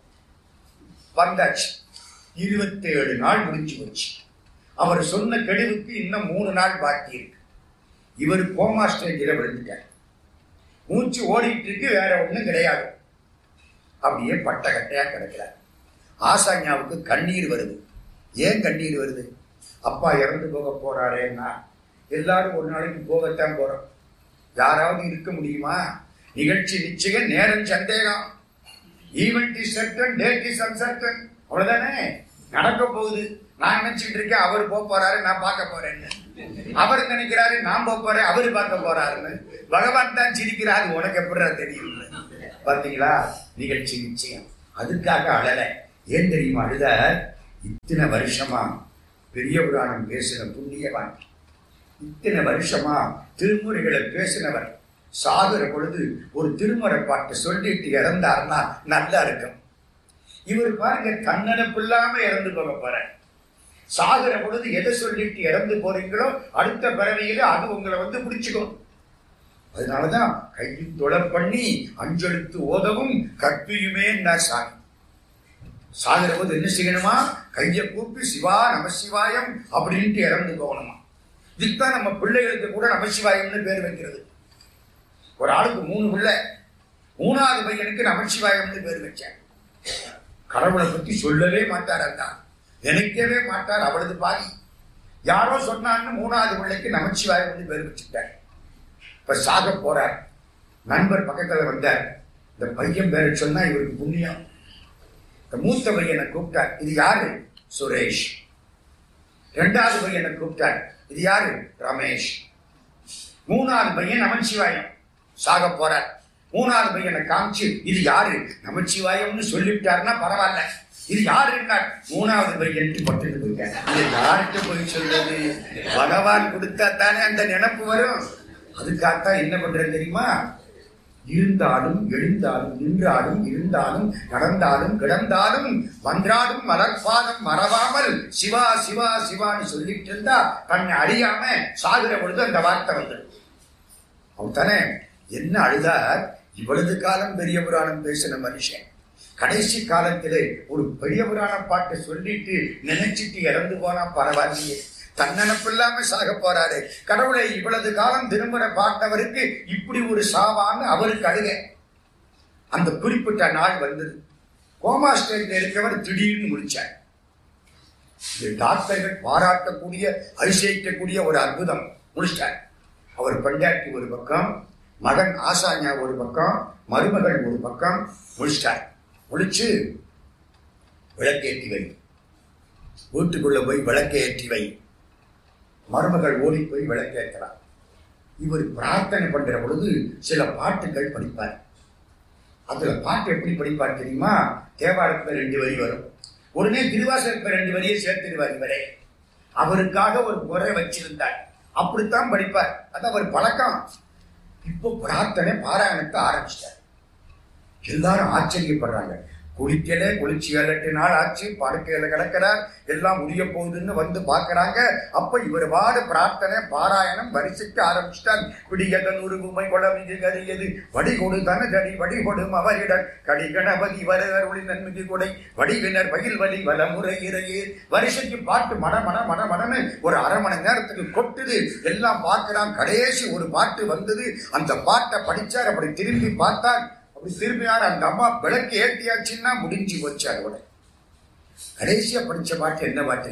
வந்தாச்சு. 27 நாள் முடிஞ்சு போச்சு. அவர் சொன்ன கெடுவுக்கு இன்னும் 3 நாள் பாக்கி இருக்கு. இவர் கோமா ஸ்டேஜில் விழுந்துட்டார். மூச்சு ஓடிட்டு இருக்கு, வேற ஒண்ணும் கிடையாது. அப்படியே பட்ட கட்டையா கிடக்கிறார். ஆசாஞாவுக்கு கண்ணீர் வருது. ஏன் கண்ணீர் வருது? அப்பா இறந்து போக போறாரேன்னா எல்லாரும் ஒரு நாளைக்கு போகத்தான் போறோம். யாராவது இருக்க முடியுமா? நிகழ்ச்சி நிச்சயம், நேரம் சந்தேகம். Event is certain, date is uncertain. அவ்வளவுதானே நடக்க போகுது. நான் நினைச்சிட்டு இருக்கேன் அவர் போறாரு, நான் பார்க்க போறேன்னு. அவர் நினைக்கிறாரு நான் போறேன், அவரு பார்க்க போறாருன்னு. பகவான் தான் சிரிக்கிறாரு, உனக்கு எப்படி தெரியும்? பாத்தீங்களா நிகழ்ச்சி நிச்சயம். அதுக்காக அழல. ஏன் தெரியுமா அழுத? இத்தனை வருஷமா பெரிய புராணம் பேசின புண்ணியவான், இத்தனை வருஷமா திருமுறைகளை பேசினவர், சாகுற பொழுது ஒரு திருமுறை பாட்டு சொல்லிட்டு இறந்தாருன்னா நல்லா இருக்கும். இவர் பாருங்க தன்னடப்பு இல்லாம இறந்து போக போற. சாகுற பொழுது எதை சொல்லிட்டு இறந்து போறீங்களோ அடுத்த பிறவியில அது உங்களை பிடிச்சுக்கும். அதனாலதான் கையில் தொலை பண்ணி அஞ்செழுத்து ஓதவும் கற்பியுமே சாமி. சாகுற போது என்ன செய்யணுமா? கையை கூப்பி சிவா நமசிவாயம் அப்படின்ட்டு இறந்து போகணுமா. இதுக்குதான் நம்ம பிள்ளைகளுக்கு கூட நமசிவாயம்னு பேர் வைக்கிறது. ஒரு ஆளுக்கு 3 பிள்ளை, 3வது பையனுக்கு நமசிவாயம்னு பேர் வச்சார். கடவுளை பத்தி சொல்லவே மாட்டார், அதான் நினைக்கவே மாட்டார். அவளது பாதி யாரோ சொன்னான்னு 3வது பிள்ளைக்கு நமசிவாயம்னு பேர் வச்சுட்டார். இப்ப சாக போறார். நண்பர் பக்கத்துல வந்தார். இந்த பையன் பேரை சொன்னா இவருக்கு புண்ணியம். இந்த மூத்த பையனை கூப்பிட்டார். இது யாரு? சுரேஷ். 2வது பையனை கூப்பிட்டார். இது யாரு? ரமேஷ். 3வது பையன் நமசிவாயம். சாக போறார். 3வது பையனை காமிச்சு இது யாரு? நமசிவாயம்னு சொல்லிவிட்டாருன்னா பரவாயில்ல, இது யாருன்னா 3வது பையன் பட்டு போயிட்டார். இது யாருக்கு போய் சொல்றது? பகவான் கொடுத்தா தானே அந்த நினைப்பு வரும். அதுக்காகத்தான் என்ன பண்றது தெரியுமா? இருந்தாலும் எழுந்தாலும் நின்றாலும் இருந்தாலும் நடந்தாலும் கிடந்தாலும் மன்றாடும் மலர்பாதம் மறவாமல் சிவா சிவா சிவான்னு சொல்லிட்டு இருந்தா தன்னை அறியாம சாகுற பொழுது அந்த வார்த்தை வந்துடும். அவன் தானே என்ன அழுதார்? இவ்வளவு காலம் பெரிய புராணம் பேசின மனுஷன் கடைசி காலத்திலே ஒரு பெரிய புராண பாட்டை சொல்லிட்டு நினைச்சிட்டு இறந்து போனா பரவாயில்லையே, தன்னனப்பு இல்லாம சாக போறாரு. கடவுளை இவ்வளவு காலம் திரும்புற பார்த்தவருக்கு இப்படி ஒரு சாவான்னு அவருக்கு அழுக. அந்த குறிப்பிட்ட நாள் வந்தது. கோமா ஸ்டேஜ்ல இருக்கவர் திடீர்னு முடிச்சார். டாக்டர்கள் பாராட்டக்கூடிய அதிசயிக்கக்கூடிய ஒரு அற்புதம் முடிச்சார். அவர் பெண்டாட்டி ஒரு பக்கம், மகன் ஆசாஞா ஒரு பக்கம், மருமகள் ஒரு பக்கம் முடிச்சிட்டார். முடிச்சு விளக்கேற்றி வை, வீட்டுக்குள்ள போய் விளக்கேற்றி வை. மருமகள் ஓடி போய் விளக்கேற்கிறார். இவர் பிரார்த்தனை பண்ற பொழுது சில பாட்டுகள் படிப்பார். அதுல பாட்டு எப்படி படிப்பார் தெரியுமா? தேவாரத்துல 2 வரி வரும், உடனே திருவாசகத்துல 2 வரியை சேர்த்துடுவார். இவரே அவருக்காக ஒரு முறை வச்சிருந்தார், அப்படித்தான் படிப்பார். அது அவர் பழக்கம். இப்போ பிரார்த்தனை பாராயணத்தை ஆரம்பிச்சிட்டார். எல்லாரும் ஆச்சரியப்படுறாங்க. குளிக்கல, குளிச்சு 7-8 நாள் ஆச்சு, படுக்கையில கிடக்கிறார், எல்லாம் முடிய போகுதுன்னு வந்து பாக்குறாங்க. அப்ப இவர் வாடு பிரார்த்தனை பாராயணம் வரிசைக்கு ஆரம்பிச்சிட்டார். பிடியதன் உருகுமை கொடமிகு கரியது வடிகொடு தனதடி வடிகொடும் அவரிடர் கடி கணபதி வரொளி நன்மிகு கொடை வடிவினர் பயில் வலி வலமுறை இறையே. வரிசைக்கு பாட்டு மட மட மட மடன்னு ஒரு 1/2 மணி நேரத்துக்கு கொட்டுது. எல்லாம் பார்க்கிறான். கடைசி ஒரு பாட்டு வந்தது. அந்த பாட்டை படிச்சார். அப்படி திரும்பி பார்த்தார். அப்படி திரும்பினார். அந்த அம்மா விளக்கு ஏற்றியாச்சுன்னா முடிஞ்சு போச்சார். கடைசியா படிச்ச பாட்டு என்ன பாட்டு?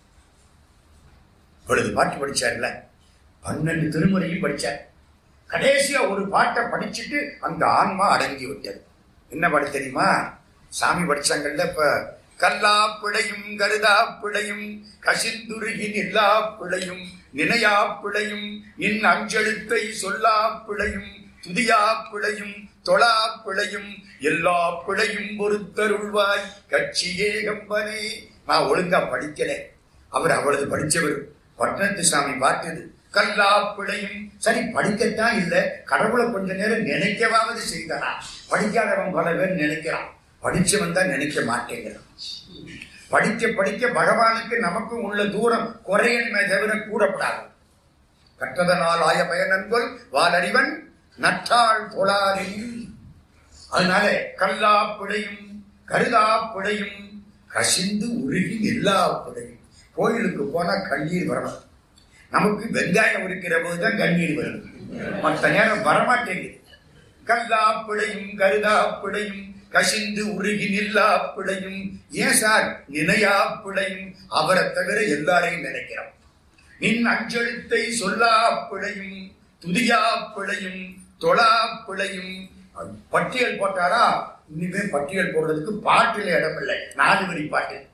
இவ்வளவு பாட்டு படிச்சார்ல, 12 திருமுறையும் படிச்சார். கடைசியா ஒரு பாட்டை படிச்சுட்டு அந்த ஆன்மா அடங்கி விட்டது. என்ன பாட்டு தெரியுமா? சாமி படிச்சாங்கல்ல இப்ப, கல்லா பிழையும் கருதா பிழையும் கசிந்துருகி நில்லா பிழையும் நினையா பிழையும் நின் அஞ்செழுத்தை சொல்லா பிழையும் துதியா பிழையும் தொழா பிழையும் எல்லா பிழையும் பொறுத்தருள்வாய் கட்சியே கம்பனே. நான் ஒழுங்கா படிக்கல, அவர் அவ்வளவு படிச்சவர். பட்டணத்து சாமி பார்த்தது கல்லா பிழையும். சரி, படிக்கத்தான் இல்லை, கடவுளை கொஞ்ச நேரம் நினைக்கவாவது செய்தானா? படிக்காதவன் பல பேர் நினைக்கிறான், படிச்சவன் தான் நினைக்க மாட்டேங்கிறான். படிக்க படிக்க பகவானுக்கு நமக்கும் உள்ள தூரம் குறையணுமே தவிர கூடப்படாது. கற்றதனால் ஆய பயனன்கொள் வாலறிவன் நற்றாள் தொழாரில். அதனால கல்லா பிழையும் கருதா பிழையும் கசிந்து உருகி எல்லா பிழையும். கோயிலுக்கு போனா கண்ணீர் வரணும். நமக்கு வெங்காயம் இருக்கிற போதுதான் கண்ணீர் வரும், மற்ற நேரம் வரமாட்டேங்குது. கல்லா பிழையும் கருதா பிழையும் கசிந்து உருகி நில்லா பிழையும். ஏன் சார்? நினையா பிழையும். அவரை தவிர எல்லாரையும் நினைக்கிறோம். நின் அஞ்செழுத்தை சொல்லா பிழையும் துதியா பிழையும் தொழா பிழையும். பட்டியல் போட்டாரா? இனிமே பட்டியல் போடுறதுக்கு பாட்டில இடம் இல்லை. 4 வரி பாட்டு.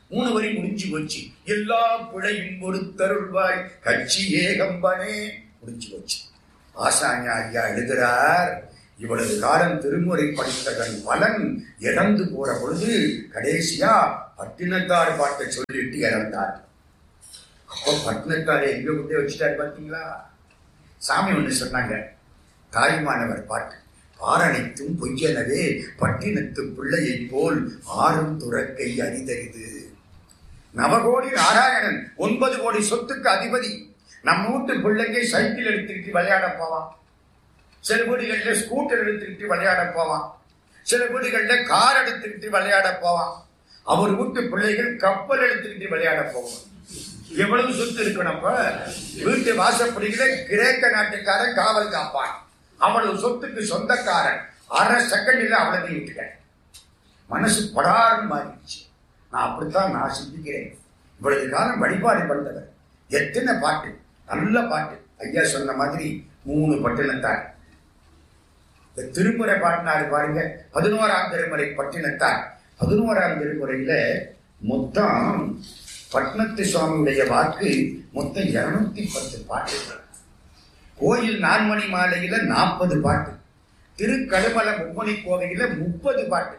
3 வரி முடிஞ்சு போச்சு. எல்லா பிழையும் பொறுத்தருள்வாய் கட்சி ஏகம்பனே முடிஞ்சு போச்சு. ஆசாஞ ஐயா எழுதுறார், இவ்வளவு காலம் திருமுறை படித்ததன் பலன் இறந்து போற பொழுது கடைசியா பட்டினத்தார் பாட்டை சொல்லிட்டு இறந்தார். அப்போ பட்டினத்தாரை எங்க கொண்டே வச்சுட்டாரு பாத்தீங்களா? சாமி ஒண்ணு சொன்னாங்க, தாய்மானவர் பாட்டு. பாரணைத்தும் பொய்யனவே பட்டினத்து பிள்ளையை போல் ஆறும் துறக்கை அரிதறிது. நவகோடி நாராயணன் 9 கோடி சொத்துக்கு அதிபதி. நம்ம வீட்டு பிள்ளைங்க சைக்கிள் எடுத்துக்கிட்டு விளையாட போவான், சில வீடுகள்ல ஸ்கூட்டர் எடுத்துக்கிட்டு விளையாட போவான், சில வீடுகள்ல கார் எடுத்துக்கிட்டு விளையாட போவான். அவர் வீட்டு பிள்ளைகள் கப்பல் எடுத்துக்கிட்டு விளையாட போவான். எவ்வளவு சொத்து இருக்கணும்ப்ப? வீட்டு வாசப்படிகளை கிரேக்க நாட்டுக்காரன் காவல் காப்பான். அவ்வளவு சொத்துக்கு சொந்தக்காரன். 1/2 செகண்ட்ல அவ்வளவு விட்டுக்க. மனசு படாரம் மாறிடுச்சு. நான் அப்படித்தான் நான் சிந்திக்கிறேன். இவ்வளவு காலம் வழிபாடு பண்ணவர். எத்தனை பாட்டு, நல்ல பாட்டு. ஐயா சொன்ன மாதிரி 3 பட்டினத்தார். இந்த திருமுறை பாட்டினாரு பாருங்க, 11ஆம் திருமுறை பட்டினத்தார். 11ஆம் திருமுறையில மொத்தம் பட்னத்து சுவாமியுடைய வாக்கு மொத்தம் 210 பாட்டு. கோயில் 4 மணி மாலையில 40 பாட்டு. திருக்கடுமல மும்மணி கோவையில 30 பாட்டு.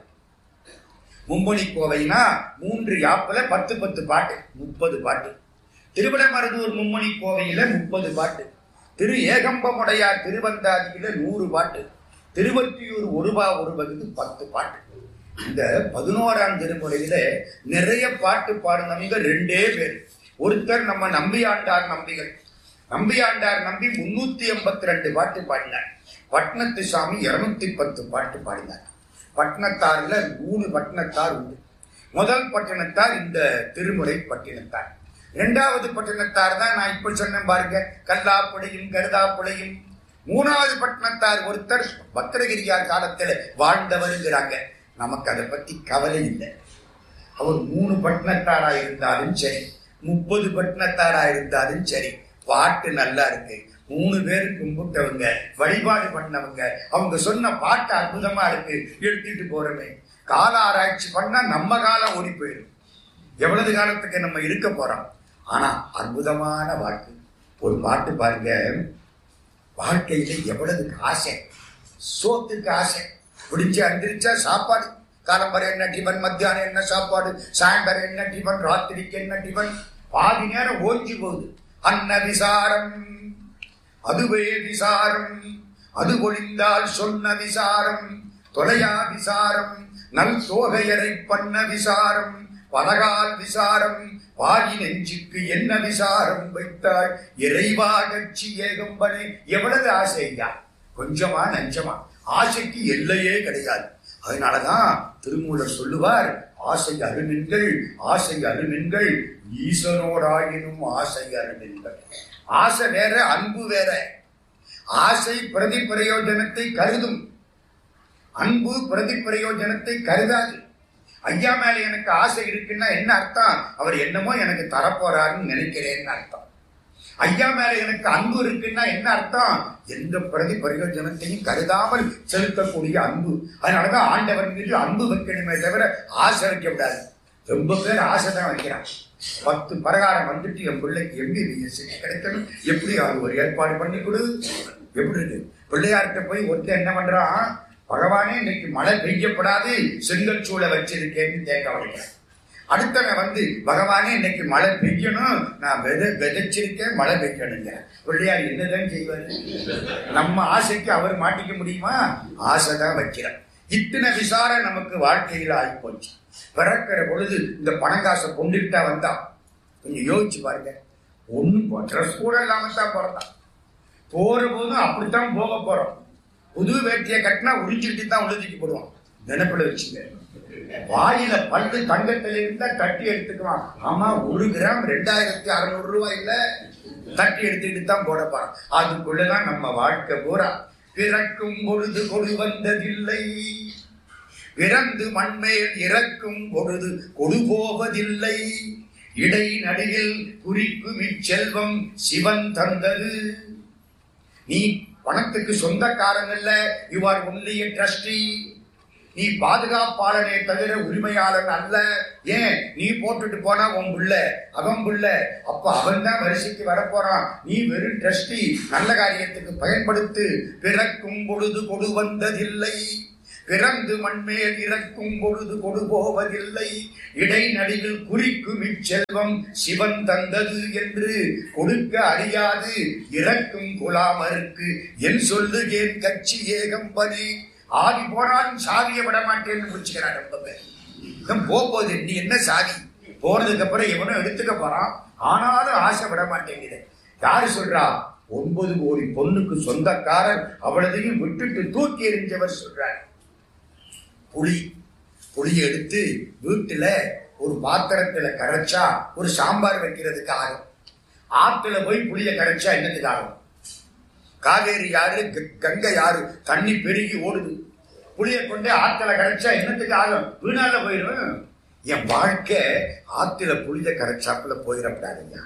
மும்மணி கோவைனா 3 யாப்புல 10 பாட்டு, 30 பாட்டு. திருவிடமருதூர் மும்மணி கோவையில 30 பாட்டு. திரு ஏகம்பமுடையார் திருவந்தாதியில 100 பாட்டு. திருவற்றியூர் ஒருபா ஒரு வகுத்து 10 பாட்டு. இந்த 11ஆம் திருமுறையில நிறைய பாட்டு பாடினவங்க 2 பேர். ஒருத்தர் நம்ம நம்பியாண்டார் நம்பிகள். நம்பியாண்டார் நம்பி 382 பாட்டு பாடினார். பட்னத்து சாமி 210 பாட்டு பாடினார். பட்டினத்தார்ல 3 பட்டினத்தார் உண்டு. முதல் பட்டினத்தார் இந்த திருமுறை பட்டினத்தார். 2வது பட்டினத்தார் தான் நான் இப்ப சொன்னேன் பாருங்க, கல்லாப்புடையும் கருதாப்புடையும். 3வது பட்டினத்தார் ஒருத்தர் பத்திரகிரியார் காலத்துல வாழ்ந்தவருங்கிறாங்க. நமக்கு அதை பத்தி கவலை இல்லை. அவர் 3 பட்டினத்தாரா இருந்தாலும் சரி, 30 பட்டினத்தாரா இருந்தாலும் சரி, பாட்டு நல்லா இருக்கு. 3 பேரு கும்பிட்டவங்க, வழிபாடு பண்ணவங்க, அவங்க சொன்ன பாட்டு அற்புதமா இருக்கு. எடுத்துட்டு போறோமே, கால ஆராய்ச்சி பண்ணா நம்ம காலம் ஓடி போயிடும். எவ்வளவு காலத்துக்கு நம்ம இருக்க போறோம்? ஆனா அற்புதமான வாக்கு. ஒரு பாட்டு பாருங்க, வாழ்க்கையில எவ்வளவு ஆசை, சோத்துக்கு ஆசை. பிடிச்ச அந்திரிச்சா சாப்பாடு, காலம்பரை என்ன டிபன், மத்தியானம் என்ன சாப்பாடு, சாயந்தரம் என்ன டிபன், ராத்திரிக்கு என்ன டிபன். பாதி நேரம் ஓஞ்சி போகுது. அன்ன விசாரம் அதுவே விசாரம், அது ஒழிந்தால் சொன்ன விசாரம், தொலையா விசாரம், நல் தோகையரை பண்ண விசாரம், பலகால் விசாரம், வாயி நெஞ்சுக்கு என்ன விசாரம் வைத்தாய் இறைவா கட்சி ஏகம்பனே. எவ்வளவு ஆசையா, கொஞ்சமா நஞ்சமா? ஆசைக்கு எல்லையே கிடையாது. அதனாலதான் திருமூலர் சொல்லுவார், ஆசை அருமென்கள், ஆசை அருமென்கள், ஈசனோடாயினும் ஆசை அருமென்கள். ஆசை வேற, அன்பு வேற. ஆசை பிரதி பிரயோஜனத்தை கருதும், அன்பு பிரதி பிரயோஜனத்தை கருதாது. ஐயா மேல எனக்கு ஆசை இருக்குன்னா என்ன அர்த்தம்? அவர் என்னமோ எனக்கு தரப்போறாருன்னு நினைக்கிறேன்னு அர்த்தம். ஐயா மேல எனக்கு அன்பு இருக்குன்னா என்ன அர்த்தம்? எந்த பிரதி பிரயோஜனத்தையும் கருதாமல் செலுத்தக்கூடிய அன்பு. அதனாலதான் ஆண்டவர் மீது அன்பு வைக்கணுமே தவிர ஆசை வைக்க கூடாது. ரொம்ப பேர் ஆசை தான் வைக்கிறான். 10 பிரகாரம் வந்துட்டு என் பிள்ளைக்கு MBBS கிடைக்கணும், எப்படி அது ஒரு ஏற்பாடு பண்ணி கொடு. எப்படி இருக்கு? பிள்ளையார்கிட்ட போய் ஒருத்தர் என்ன பண்றான், பகவானே இன்னைக்கு மழை பெய்யப்படாது, செங்கல் சூளை வச்சிருக்கேன்னு கேட்க வைக்கிறேன். அடுத்தவன் வந்து, பகவானே இன்னைக்கு மழை பெய்யணும், நான் விதைச்சிருக்கேன், மழை பெய்யணுங்க. பிள்ளையார் என்னதான் செய்வாரு? நம்ம ஆசைக்கு அவர் மாட்டிக்க முடியுமா? ஆசைதான் வைக்கிறார். இத்தனை விசாரம் நமக்கு வாழ்க்கையில் ஆகிப்போச்சு. பிறக்கிற பொழுது இந்த பணங்காசை கொண்டுகிட்டா வந்தா கொஞ்சம் யோசிச்சு பாருங்க. ஒன்னும் ட்ரெஸ் கூட இல்லாம தான் பிறந்தான். போற போதும் அப்படித்தான் போக போறோம். புது வேட்டியை கட்டினா உறிஞ்சிட்டு தான் உழுதிக்கு போடுவான். நினைப்பிட வச்சுங்க. வாயில பல்லு தங்கத்துல இருந்தா தட்டி எடுத்துக்குவான். ஆமா, 1 கிராம் 2600 ரூபாயில தட்டி எடுத்துக்கிட்டு தான் போட போறான். அதுக்குள்ளதான் நம்ம வாழ்க்கை பூரா. பிறக்கும் பொழுது கொடு வந்ததில்லை, பிறந்து மண்மேல் இறக்கும் பொழுது கொடு போவதில்லை, இடை நடுவில் குறிக்கும் இச்செல்வம் சிவன் தந்தது. நீ பணத்துக்கு சொந்தக்காரன் இல்ல, you are only a trustee. நீ பாதுகாப்பாளனே தவிர உரிமையாளன் அல்ல. ஏன் நீ போட்டுட்டு போனா உன் புள்ள அவன் புள்ள, அப்ப அவன் தான் வரிசைக்கு வரப்போறான். நீ வெறும் ட்ரஸ்டி, நல்ல காரியத்துக்கு பயன்படுத்து. பிறக்கும் பொழுது கொடு வந்ததில்லை, பிறந்து மண்மேல் இறக்கும் பொழுது கொடு போவதில்லை. இடைநடுவில் குறிக்கும் இச்செல்வம் சிவன் தந்தது என்று கொடுக்க அறியாது இறக்கும் குலாமருக்கு என் சொல்லுகேன் கட்சி ஏகம்பனே. ஆதி போனாலும் சாதியை விட மாட்டேன்னு முடிச்சுக்கிறான். ரொம்ப பேர் போகுது, நீ என்ன சாதி? போனதுக்கு அப்புறம் எவனும் எடுத்துக்க போறான், ஆனாலும் ஆசை விட மாட்டேங்குது. யாரு சொல்றா? 9 கோடி பொண்ணுக்கு சொந்தக்காரர், அவளதையும் விட்டுட்டு தூக்கி எறிஞ்சவர் சொல்றார். புளி எடுத்து வீட்டுல ஒரு பாத்திரத்துல கரைச்சா ஒரு சாம்பார் வைக்கிறதுக்கு ஆகும். ஆத்துல போய் புளிய கரைச்சா என்னதுக்கு ஆகும்? காவேரி யாரு, கங்கை யாரு, தண்ணி பெருகி ஓடுது. புளிய கொண்டு ஆத்துல கரைச்சா என்னத்துக்கு ஆகும்? வீணால போயிடும். என் வாழ்க்கை ஆத்துல புளிய கரைச்சாப்புல போயிடப்படாதுங்க.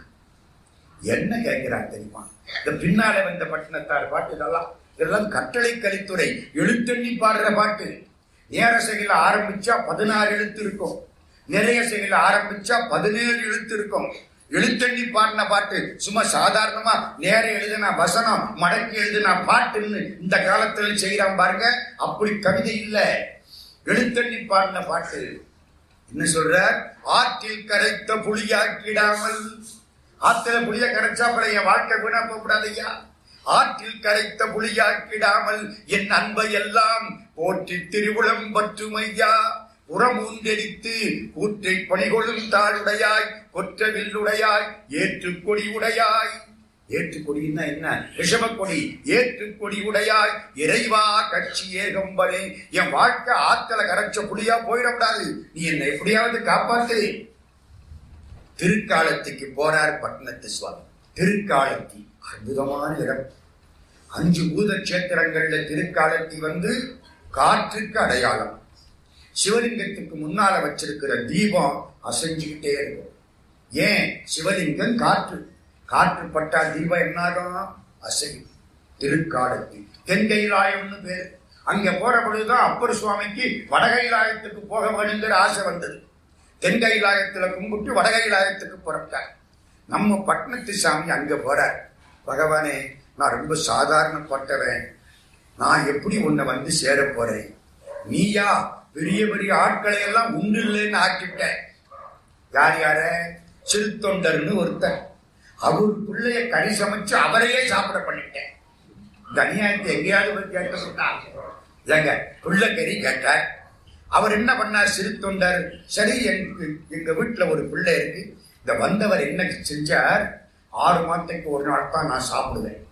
என்ன கேட்கிறான் தெரியுமா? இந்த பின்னால வந்த பட்டினத்தார் பாட்டு இதெல்லாம் கட்டளை கலித்துறை எழுத்தண்ணி பாடுற பாட்டு. நேர செயல ஆரம்பிச்சா 16 எழுத்து இருக்கும், நிறைய செயல ஆரம்பிச்சா 17 எழுத்து இருக்கும். எழுத்தண்ணி பாடின பாட்டு சும்மா சாதாரணமா நேர எழுதினா வசனம், மடக்கி எழுதினா பாட்டுன்னு இந்த காலத்துல செய்யறான் பாருங்க. அப்படி கவிதை இல்ல, எழுத்தண்ணி பாடின பாட்டு. என்ன சொல்ற? ஆற்றில் கரைத்த புளியாக்கிடாமல். ஆத்துல புளிய கரைச்சா அப்புறம் என் வாழ்க்கை வீணா போகக்கூடாது ஐயா. ஆற்றில் கரைத்த புளியாக்கிடாமல் என் அன்பை எல்லாம் போற்றி திருவுளம் பற்றுமையா. புறமூந்தெடித்து கூற்றை பணிகொள்ளும் தாளுடையாய், கொற்ற வில்லுடையாய், ஏற்றுக்கொடி உடையாய். ஏற்றுக்கொடின்னா என்ன? ரிஷபக்கொடி. ஏற்றுக்கொடி உடையாய் இறைவா கட்சி ஏகம்பனே. என் வாழ்க்கை ஆத்தல கரைச்ச புளியா போயிடக்கூடாது, நீ என்னை எப்படியாவது காப்பாத்து. திருக்காலத்துக்கு போறார் பட்டினத்து சுவாமி. திருக்காலத்தி அற்புதமான இடம். 5 பூத கஷேத்திரங்கள்ல திருக்காலத்தி காற்றுக்கு அடையாளம். சிவலிங்கத்துக்கு முன்னால வச்சிருக்கிற தீபம் அசைஞ்சுக்கிட்டே இருக்கும். ஏன்? சிவலிங்கம் காற்று, காற்று பட்டா தீபம் என்னாகும்? அசையும். திருக்காலத்தி தென்கைலாயம்னு பேரு. அங்க போற பொழுதுதான் அப்பர் சுவாமிக்கு வடகைலாயத்துக்கு போக வேணுங்கிற ஆசை வந்தது. தென்கைலாயத்துல கும்பிட்டு வடகைலாயத்துக்கு புறப்பட்டார். நம்ம பட்டினத்து சாமி அங்க போறார். பகவானே, நான் ரொம்ப சாதாரணப்பட்டவன், நான் எப்படி உன்னை சேர போறேன்? நீயா பெரிய பெரிய ஆட்களை எல்லாம் உண்டு இல்லைன்னு ஆக்கிட்ட. யார் யார? சிறுத்தொண்டர்னு ஒருத்தர். அவர் பிள்ளைய கறி சமைச்சு அவரையே சாப்பிட பண்ணிட்டேன். இந்த அநியாயத்தை எங்கேயாவது போய் கேட்க சொன்னாங்க. இல்லைங்க, பிள்ளை கறி கேட்டார். அவர் என்ன பண்ணார்? சிறுத்தொண்டர். சரி, எங்க வீட்டுல ஒரு பிள்ளை இருக்கு. இந்த வந்தவர் என்ன செஞ்சார்? 6 மாதத்துக்கு ஒரு நாள் தான் நான் சாப்பிடுவேன்.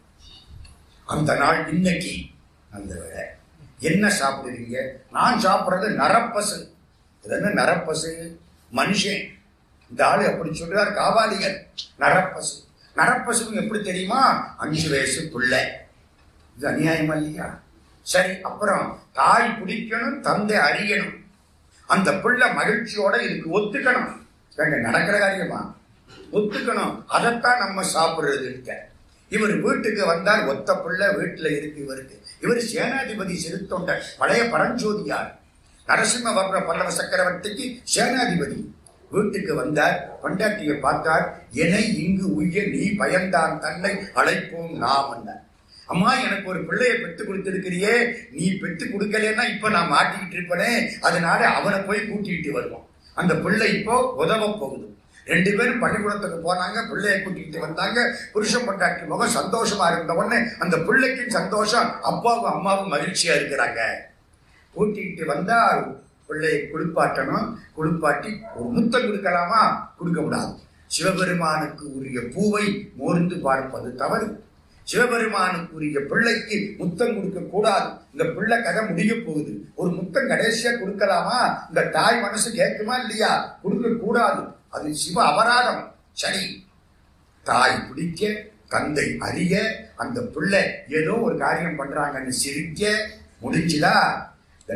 அந்த நாள் இன்னைக்கு. அந்த வேலை என்ன சாப்பிடுவீங்க? நான் சாப்பிடுறது நரப்பசு. இது என்ன நரப்பசு? மனுஷன். இந்த ஆளு அப்படி சொல்றார். காவாலிகர் நரப்பசு. நரப்பசு எப்படி தெரியுமா? 5 வயசு பிள்ளை. இது அநியாயமா இல்லையா? சரி, அப்புறம் தாய் பிடிக்கணும், தந்தை அறியணும். அந்த பிள்ளை மகிழ்ச்சியோட இதுக்கு ஒத்துக்கணும். நடக்கிற காரியமா? ஒத்துக்கணும். அதைத்தான் நம்ம சாப்பிடுறது இருக்க. இவர் வீட்டுக்கு வந்தார். ஒத்த பிள்ளை வீட்டுல இருக்கு இவருக்கு. இவர் சேனாதிபதி சிறுத்தொண்டர், பழைய பரஞ்சோதியார். நரசிம்மவர்ம பல்லவ சக்கரவர்த்திக்கு சேனாதிபதி. வீட்டுக்கு வந்தார். பொண்டாட்டியை பார்த்தார். என்னை இங்கு உய்ய நீ பயந்தான் தன்னை அழைப்போம் நாம் என்றார். அம்மா, எனக்கு ஒரு பிள்ளையை பெற்று கொடுத்திருக்கிறியே, நீ பெற்று கொடுக்கலன்னா இப்ப நான் மாட்டிக்கிட்டு இருப்பனே, அதனால அவனை போய் கூட்டிட்டு வருவோம். அந்த பிள்ளை இப்போ உதவ போகுது. 2 பேரும் பள்ளிக்கூடத்துக்கு போனாங்க. பிள்ளையை கூட்டிகிட்டு வந்தாங்க. புருஷன் பொண்டாட்டி முகம் சந்தோஷமா இருந்த உடனே அந்த பிள்ளைக்கு சந்தோஷம், அப்பாவும் அம்மாவும் மகிழ்ச்சியா இருக்கிறாங்க. கூட்டிகிட்டு வந்தா பிள்ளையை குளிப்பாட்டணும். குளிப்பாட்டி ஒரு முத்தம் கொடுக்கலாமா? கொடுக்க கூடாது. சிவபெருமானுக்கு உரிய பூவை மோர்ந்து பார்ப்பது தவறு. சிவபெருமானுக்குரிய பிள்ளைக்கு முத்தம் கொடுக்க கூடாது. இந்த பிள்ளை கதை முடிய போகுது. ஒரு முத்தம் கடைசியா கொடுக்கலாமா? இந்த தாய் மனசு கேட்குமா இல்லையா? கொடுக்க கூடாது. அது சிவ அபராதம். சரி, தாய் பிடிக்க, தந்தை அறிய, அந்த பிள்ளை ஏதோ ஒரு காரியம் பண்றாங்கன்னு சிரிக்க முடிஞ்சுதா? இந்த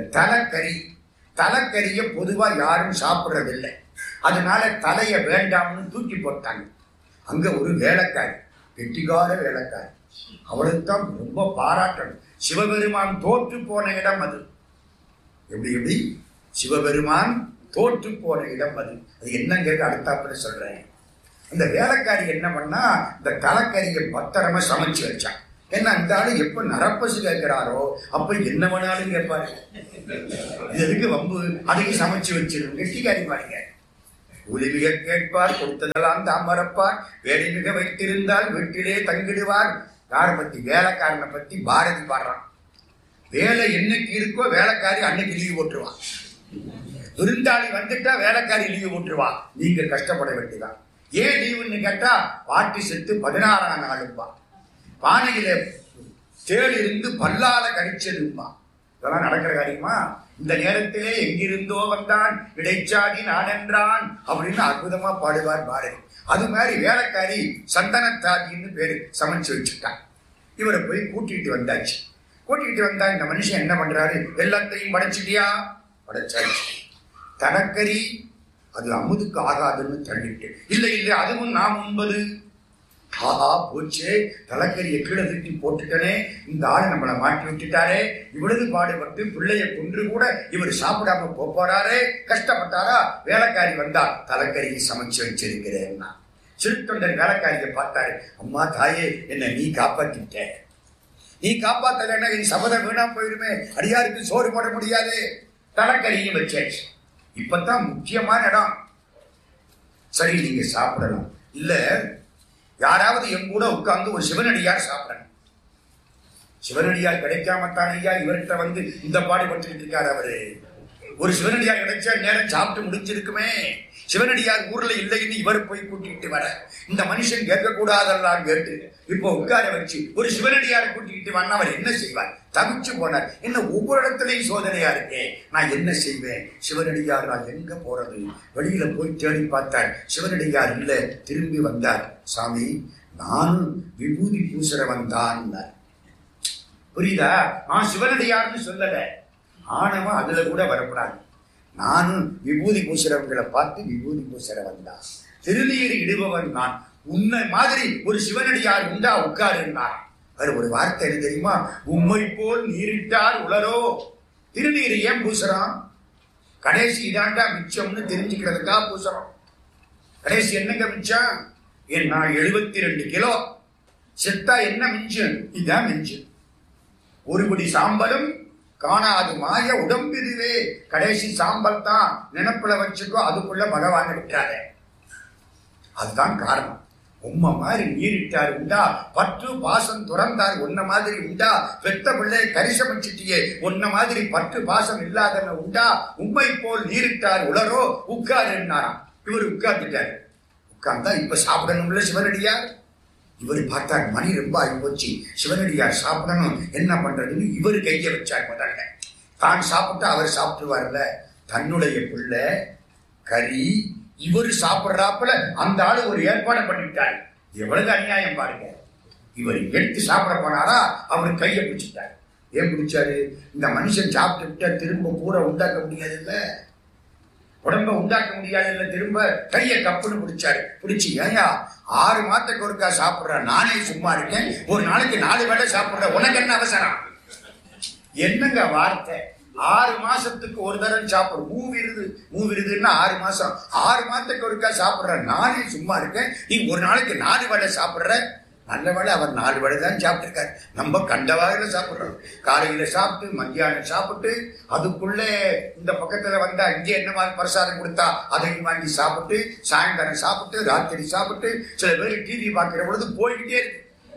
தலைக்கறிய பொதுவா யாரும் சாப்பிடுறதில்லை. அதனால தலைய வேண்டாம்னு தூக்கி போட்டாங்க. அங்க ஒரு வேலைக்காரி, கெட்டிக்கார வேலைக்காரி, அவளுக்குத்தான் ரொம்ப பாராட்டணும். சிவபெருமான் தோற்று போன இடம் அது. எப்படி சிவபெருமான் தோற்று போன இடம் அது. அது என்னன்னு கேட்க அடுத்தாப்புல சொல்றேன். அந்த வேலைக்காரி என்ன பண்ணா, இந்த தலைக்கறியை பத்திரமா சமைச்சு வச்சான். ஏன்னா இந்த ஆளு எப்ப நரப்பசு கேட்கிறாரோ அப்ப என்ன வேணாலும் கேட்பாரு. எதுக்கு வம்பு, அதையும் சமைச்சு வச்சிடும். கெட்டிக்காரி பாருங்க. உதவிக கேட்பார், கொடுத்ததெல்லாம் தாமரப்பார், வேலை மிக வைத்திருந்தால் வீட்டிலே தங்கிடுவார். யாரை பத்தி? வேலைக்காரனை பத்தி பாரதி பாடுறான். வேலை என்னைக்கு இருக்கோ வேலைக்காரி அன்னைக்கு லீவு போட்டுருவான். விருந்தாளி வந்துட்டா வேலைக்காரி லீவு போட்டுருவான். நீங்க கஷ்டப்பட வேண்டியதான். ஏன் லீவுன்னு கேட்டா, பாட்டி செத்து 16ஆம் நாளுப்பா, பானையில தேள் இருந்து பல்லால கடிச்சதுப்பா. இதெல்லாம் நடக்கிற காரியமா? இந்த நேரத்திலே எங்கிருந்தோ வந்தான் இடைச்சாடி நாடென்றான் அப்படின்னு அற்புதமா பாடுவார் பாரதி. அது மாதிரி வேலைக்காரி சந்தனத்தாதின்னு பேரு சமைச்சு வச்சுட்டான். இவரை போய் கூட்டிட்டு வந்தாச்சு. கூட்டிட்டு வந்தா இந்த மனுஷன் என்ன பண்றாரு, எல்லாத்தையும் படைச்சிட்டியா? படைச்சாச்சு. தனக்கறி அது அமுதுக்கு ஆகாதுன்னு தள்ளிட்டு, இல்லை இல்லை அதுவும் நாம் உண்பது. ஆஹா போச்சே, தலைக்கறியை கீழே தூக்கி போட்டுட்டனே, இந்த ஆளு நம்மளை மாட்டி விட்டுட்டாரே, இவ்வளவு பாடுபட்டு பிள்ளைய கொன்று கூட இவர் சாப்பிடாம போறாரே, கஷ்டப்பட்டாரா? வேலைக்காரி வந்தா, தலைக்கறியை சமைச்சு வச்சிருக்கிறேன்னா. சிறுத்தொண்டர் வேலைக்காரியை பார்த்தாரு. அம்மா தாயே, என்ன நீ காப்பாத்திட்ட, நீ காப்பாத்தலைன்னா என் சபதம் வீணா போயிருமே, அடியாருக்கு சோறு போட முடியாது. தலைக்கறியும் வச்சாச்சு. இப்பதான் முக்கியமான இடம். சரி நீங்க சாப்பிடலாம். இல்ல யாராவது என் கூட உட்கார்ந்து ஒரு சிவனடியார் சாப்பிடணும். சிவனடியார் கிடைக்காமத்தான் ஐயா இவர்கிட்ட வந்து இந்த பாடுபட்டு இருக்காரு அவரு. ஒரு சிவனடியார் கிடைச்சா நேரம் சாப்பிட்டு முடிஞ்சிருக்குமே. சிவனடியார் ஊர்ல இல்லைன்னு இவர் போய் கூட்டிட்டு வர, இந்த மனுஷன் கேட்க கூடாதெல்லாம் கேட்டு இப்போ உட்கார வச்சு ஒரு சிவனடியாரை கூட்டிட்டு வந்தா அவர் என்ன செய்வார்? தவிச்சு போனார். என்ன ஒவ்வொரு இடத்துலயும் சோதனையா இருக்கே, நான் என்ன செய்வேன்? சிவனடியார் நான் எங்க போறது? வெளியில போய் தேடி பார்த்தார், சிவனடியார் இல்ல. திரும்பி வந்தார். சாமி, நானும் விபூதி பூசுறவன் தான். புரியுதா? நான் சிவனடியார்னு சொல்லல. ஆணவம் அதுல கூட வரக்கூடாது. நானும் விபூதி பூசுறவங்களை பார்த்து விபூதி பூசுறவன் தான். திருநீர் இடுபவன் நான். உன்னை மாதிரி ஒரு சிவனடியார் உண்டா? உட்காருன்னார். அது ஒரு வார்த்தை என்ன தெரியுமா? உம்மை போல் நீரிட்டார் உலரோ. திருநீர் ஏன் பூசுறான்? கடைசி இதாண்டா மிச்சம்னு தெரிஞ்சுக்கிறதுக்கா பூசுறோம். கடைசி என்னங்க மிச்சம்? ஏன்னா 72 கிலோ செத்தா என்ன மிஞ்சம்? இதான் மிஞ்சம். ஒருபடி சாம்பலும் காணாது மாய உடம்பிதுவே. கடைசி சாம்பல் தான் நினைப்புல வச்சுக்கோ, அதுக்குள்ள பகவான் விட்டாரு. அதுதான் காரணம். உம்மை மாதிரி நீரிட்டார் உண்டா? பற்று பாசம் துறந்தார் உன்ன மாதிரி உண்டா? பெத்த பிள்ளை கரிசம் வச்சுட்டியே, உன்ன மாதிரி பற்று பாசம் இல்லாதவன் உண்டா? உம்மை போல் நீரிட்டார் உலரோ. உட்காருன்னாராம். இவர் உட்கார்ந்துட்டாரு. உட்கார்ந்தா இப்ப சாப்பிடணும்ல சிவனடியார். இவர் பார்த்தார், மணி ரொம்ப ஆகி போச்சு, சிவனடியார் சாப்பிடணும், என்ன பண்றதுன்னு இவர் கைய வச்சார். முதல்ல தான் சாப்பிட்டா அவர் சாப்பிட்டுவார்ல. தன்னுடைய பிள்ளை கறி இவர் சாப்பிடுறாப்புல அந்த ஆளு ஒரு ஏற்பாடு பண்ணிட்டார். எவ்வளவு அநியாயம் பாருங்க. இவர் எடுத்து சாப்பிட போனாரா, அவர் கையை பிடிச்சிட்டார். ஏன் பிடிச்சாரு? இந்த மனுஷன் சாப்பிட்டு விட்டா திரும்ப பூரா உண்டாக்க முடியாது இல்ல, உடம்ப உண்டாக்க முடியாது இல்ல, திரும்ப கையை கப்புன்னு பிடிச்சாரு. பிடிச்சி, ஏயா 6 மாதத்துக்கு ஒருக்கா சாப்பிடுற நானே சும்மா இருக்கேன், ஒரு நாளைக்கு 4 வேளை சாப்பிடுற உனக்கு என்ன அவசரம்? என்னங்க வார்த்தை? 6 மாசத்துக்கு ஒரு தரம் சாப்பிடு. மூவிருதுன்னா 6 மாசம். 6 மாதத்துக்கு ஒருக்கா சாப்பிடுற நானே சும்மா இருக்கேன், நீ ஒரு நாளைக்கு 4 வேளை சாப்பிடுற. நல்ல வேளை அவர் 4 வேளை தான் சாப்பிட்டுருக்காரு. நம்ம கண்ட வகையில சாப்பிடுறோம். காலையில சாப்பிட்டு, மத்தியானம் சாப்பிட்டு, அதுக்குள்ளே இந்த பக்கத்துல வந்தா இங்கே என்ன மாதிரி பிரசாதம் கொடுத்தா அதையும் வாங்கி சாப்பிட்டு, சாயங்காலம் சாப்பிட்டு, ராத்திரி சாப்பிட்டு, சில பேர் டிவி பார்க்கிற பொழுது போய்கிட்டே இருக்கு.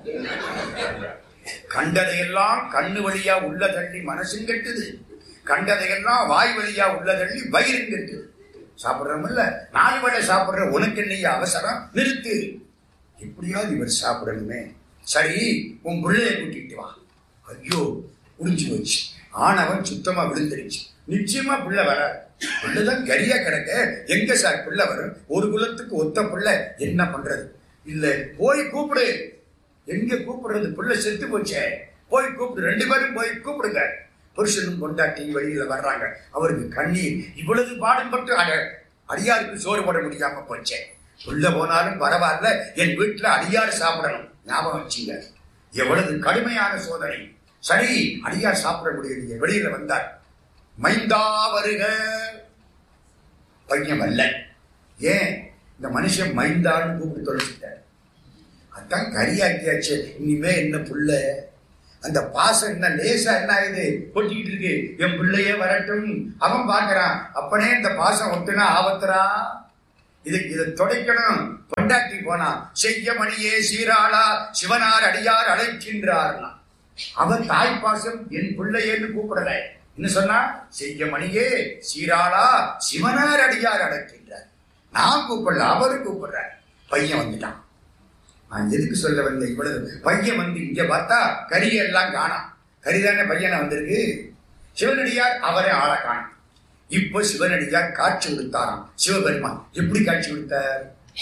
கண்டதையெல்லாம் கண்ணு வழியா உள்ள தள்ளி மனசும் கெட்டுது, கண்டதையெல்லாம் வாய் வழியா உள்ள தள்ளி வயிறும் கெட்டுது. சாப்பிடுறோம்ல, 4 வேளை சாப்பிடுற உனக்கு என்னைய அவசரம்? நிறுத்து. எப்படியாவது இவர் சாப்பிடணுமே. சரி, உன் பிள்ளைய கூட்டிட்டு வா. ஐயோ, முடிஞ்சு போச்சு. ஆனவன் சுத்தமா விழுந்துருச்சு. நிச்சயமா பிள்ளை வராது. பிள்ளைதான் கரியா கிடக்க. எங்க சார் பிள்ளை வரும்? ஒரு குலத்துக்கு ஒத்த பிள்ளை. என்ன பண்றது? இல்ல, போய் கூப்பிடு. எங்க கூப்பிடுறது? பிள்ளை செத்து போச்சே, போய் கூப்பிடு. 2 பேரும் போய் கூப்பிடுங்க. புருஷனும் கொண்டாட்டி வெளியில வர்றாங்க. அவருக்கு கண்ணீர். இவ்வளவு பாடுபட்டு அடியாருக்கு சோறு போட முடியாம போச்சே. உள்ள போனாலும் பரவாயில்ல, என் வீட்டுல அடியார் சாப்பிடணும். ஞாபகம் வச்சுங்க, எவ்வளவு கடுமையான சோதனை. சரி, அடியார் சாப்பிட முடியலையே. வெளியில வந்தார். மைந்தா வருக. பையன் வரல. ஏன்? இந்த மனுஷன் மைந்தான்னு கூப்பிட்டு தொலைச்சிட்டார். அதான் கரியாக்கியாச்சு. இனிமே என்ன புள்ள, அந்த பாசம் என்ன லேசா என்ன ஆகுது, கொட்டிக்கிட்டு இருக்கு. என் பிள்ளையே வரட்டும். அவன் பாக்குறான், அப்பனே இந்த பாசம் ஒட்டுனா ஆபத்துறா, இதை துடைக்கணும். பொண்டாட்டி போனா, செய்ய மணியே சீராளா சிவனார் அடியார் அழைக்கின்றார்னா, அவன் தாய் பாசம் என் பிள்ளையேன்னு கூப்பிடல. என்ன சொன்னா, செய்ய மணியே சீராளா சிவனார் அடியார் அழைக்கின்றார். நான் கூப்பிடல, அவரு கூப்பிடுறார். பையன் வந்துட்டான். நான் எதுக்கு சொல்ல வந்த, இவ்வளவு பையன் வந்து இங்க பார்த்தா கரியெல்லாம் காணாம். கரிதானே பையனை வந்திருக்கு. சிவனடியார் அவரை ஆள காணும். இப்போ சிவனடியார் காட்சி கொடுத்தாராம். சிவபெருமான் எப்படி காட்சி கொடுத்தார்?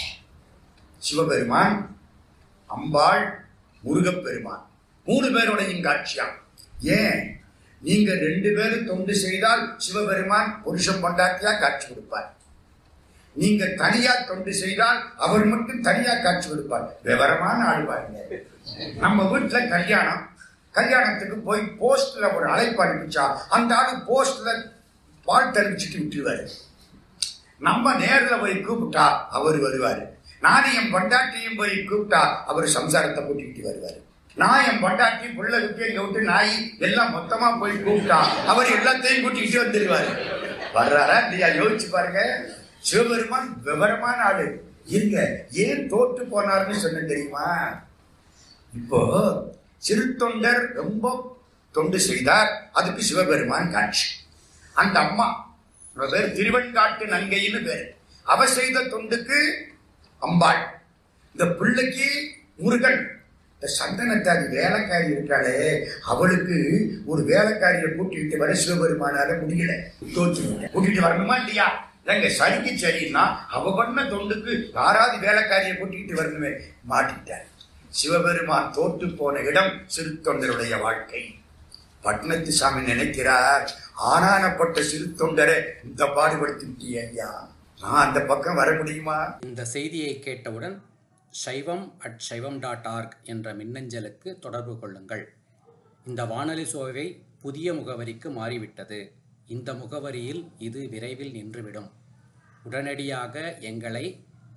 சிவபெருமான், அம்பாள், முருகப்பெருமான் 3 பேரோடையும் காட்சியா. ஏன்? நீங்க 2 பேரும் தொண்டு செய்தால் சிவபெருமான் புருஷன் பொண்டாட்டியா காட்சி கொடுப்பார். நீங்க தனியா தொண்டு செய்தால் அவர் மட்டும் தனியா காட்சி கொடுப்பார். விவரமான ஆள் பாருங்க. நம்ம வீட்டுல கல்யாணத்துக்கு போய் போஸ்ட்ல ஒரு அழைப்பு அனுப்பிச்சா அந்த ஆளு போஸ்ட்ல பால் தெரிவிச்சுட்டு விட்டுருவாரு. நம்ம நேர்ல போய் கூப்பிட்டா அவர் வருவாரு. நான் என் பொண்டாட்டியும் போய் கூப்பிட்டா அவர் சம்சாரத்தை கூட்டிக்கிட்டு வருவாரு. நான் என் பொண்டாட்டி புள்ள குட்டியை விட்டு நாய் எல்லாம் மொத்தமா போய் கூப்பிட்டா அவர் எல்லாத்தையும் கூட்டிக்கிட்டு வந்துருவாரு. வர்றாரா இல்லையா? யோசிச்சு பாருங்க. சிவபெருமான் விவரமான ஆளு. இருங்க, ஏன் தோற்று போனார்னு சொன்ன தெரியுமா? இப்போ சிறு தொண்டர் ரொம்ப தொண்டு செய்தார், அதுக்கு சிவபெருமான் காட்சி. அந்த அம்மா பேர் திருவெண்காட்டு நங்கைன்னு பேரு. அவ செய்த தொண்டுக்கு அம்பாள். இந்த பிள்ளைக்கு முருகன். இந்த சந்தனத்தாதி வேலைக்காரி இருக்காளே, அவளுக்கு ஒரு வேலைக்காரியை கூட்டிட்டு வர சிவபெருமானால முடியல. கூட்டிட்டு வரணுமா இல்லையா? எங்க சரிக்கு சரின்னா அவ பண்ண தொண்டுக்கு யாராவது வேலைக்காரியை கூட்டிட்டு வரணுமே, மாட்டிட்டார். சிவபெருமான் தோற்று போன இடம் சிறு தொண்டருடைய வாழ்க்கை. பட்னத்து சாமி நினைக்கிறார், ஆனானப்பட்ட சிறு தொண்டரை இந்த பாடுபடுத்தி விட்டிய ஐயா, நான் அந்த பக்கம் வர முடியுமா? இந்த செய்தியை கேட்டவுடன் shaivam@shaivam.org என்ற மின்னஞ்சலுக்கு தொடர்பு கொள்ளுங்கள். இந்த வானொலி சோவை புதிய முகவரிக்கு மாறிவிட்டது. இந்த முகவரியில் இது விரைவில் நின்றுவிடும். உடனடியாக எங்களை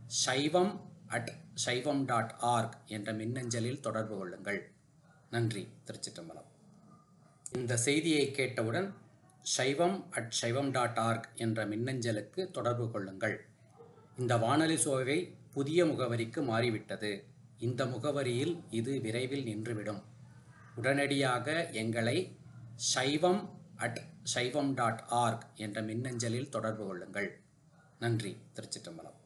shaivam@shaivam.org என்ற மின்னஞ்சலில் தொடர்பு கொள்ளுங்கள். நன்றி. திருச்சிற்றம்பலம். இந்த செய்தியை கேட்டவுடன் shaivam@shaivam.org என்ற மின்னஞ்சலுக்கு தொடர்பு கொள்ளுங்கள். இந்த வானொலி சோவை புதிய முகவரிக்கு மாறிவிட்டது. இந்த முகவரியில் இது விரைவில் நின்றுவிடும். உடனடியாக எங்களை shaivam@shaivam.org என்ற மின்னஞ்சலில் தொடர்பு கொள்ளுங்கள். நன்றி. திருச்சிற்றம்பலம்.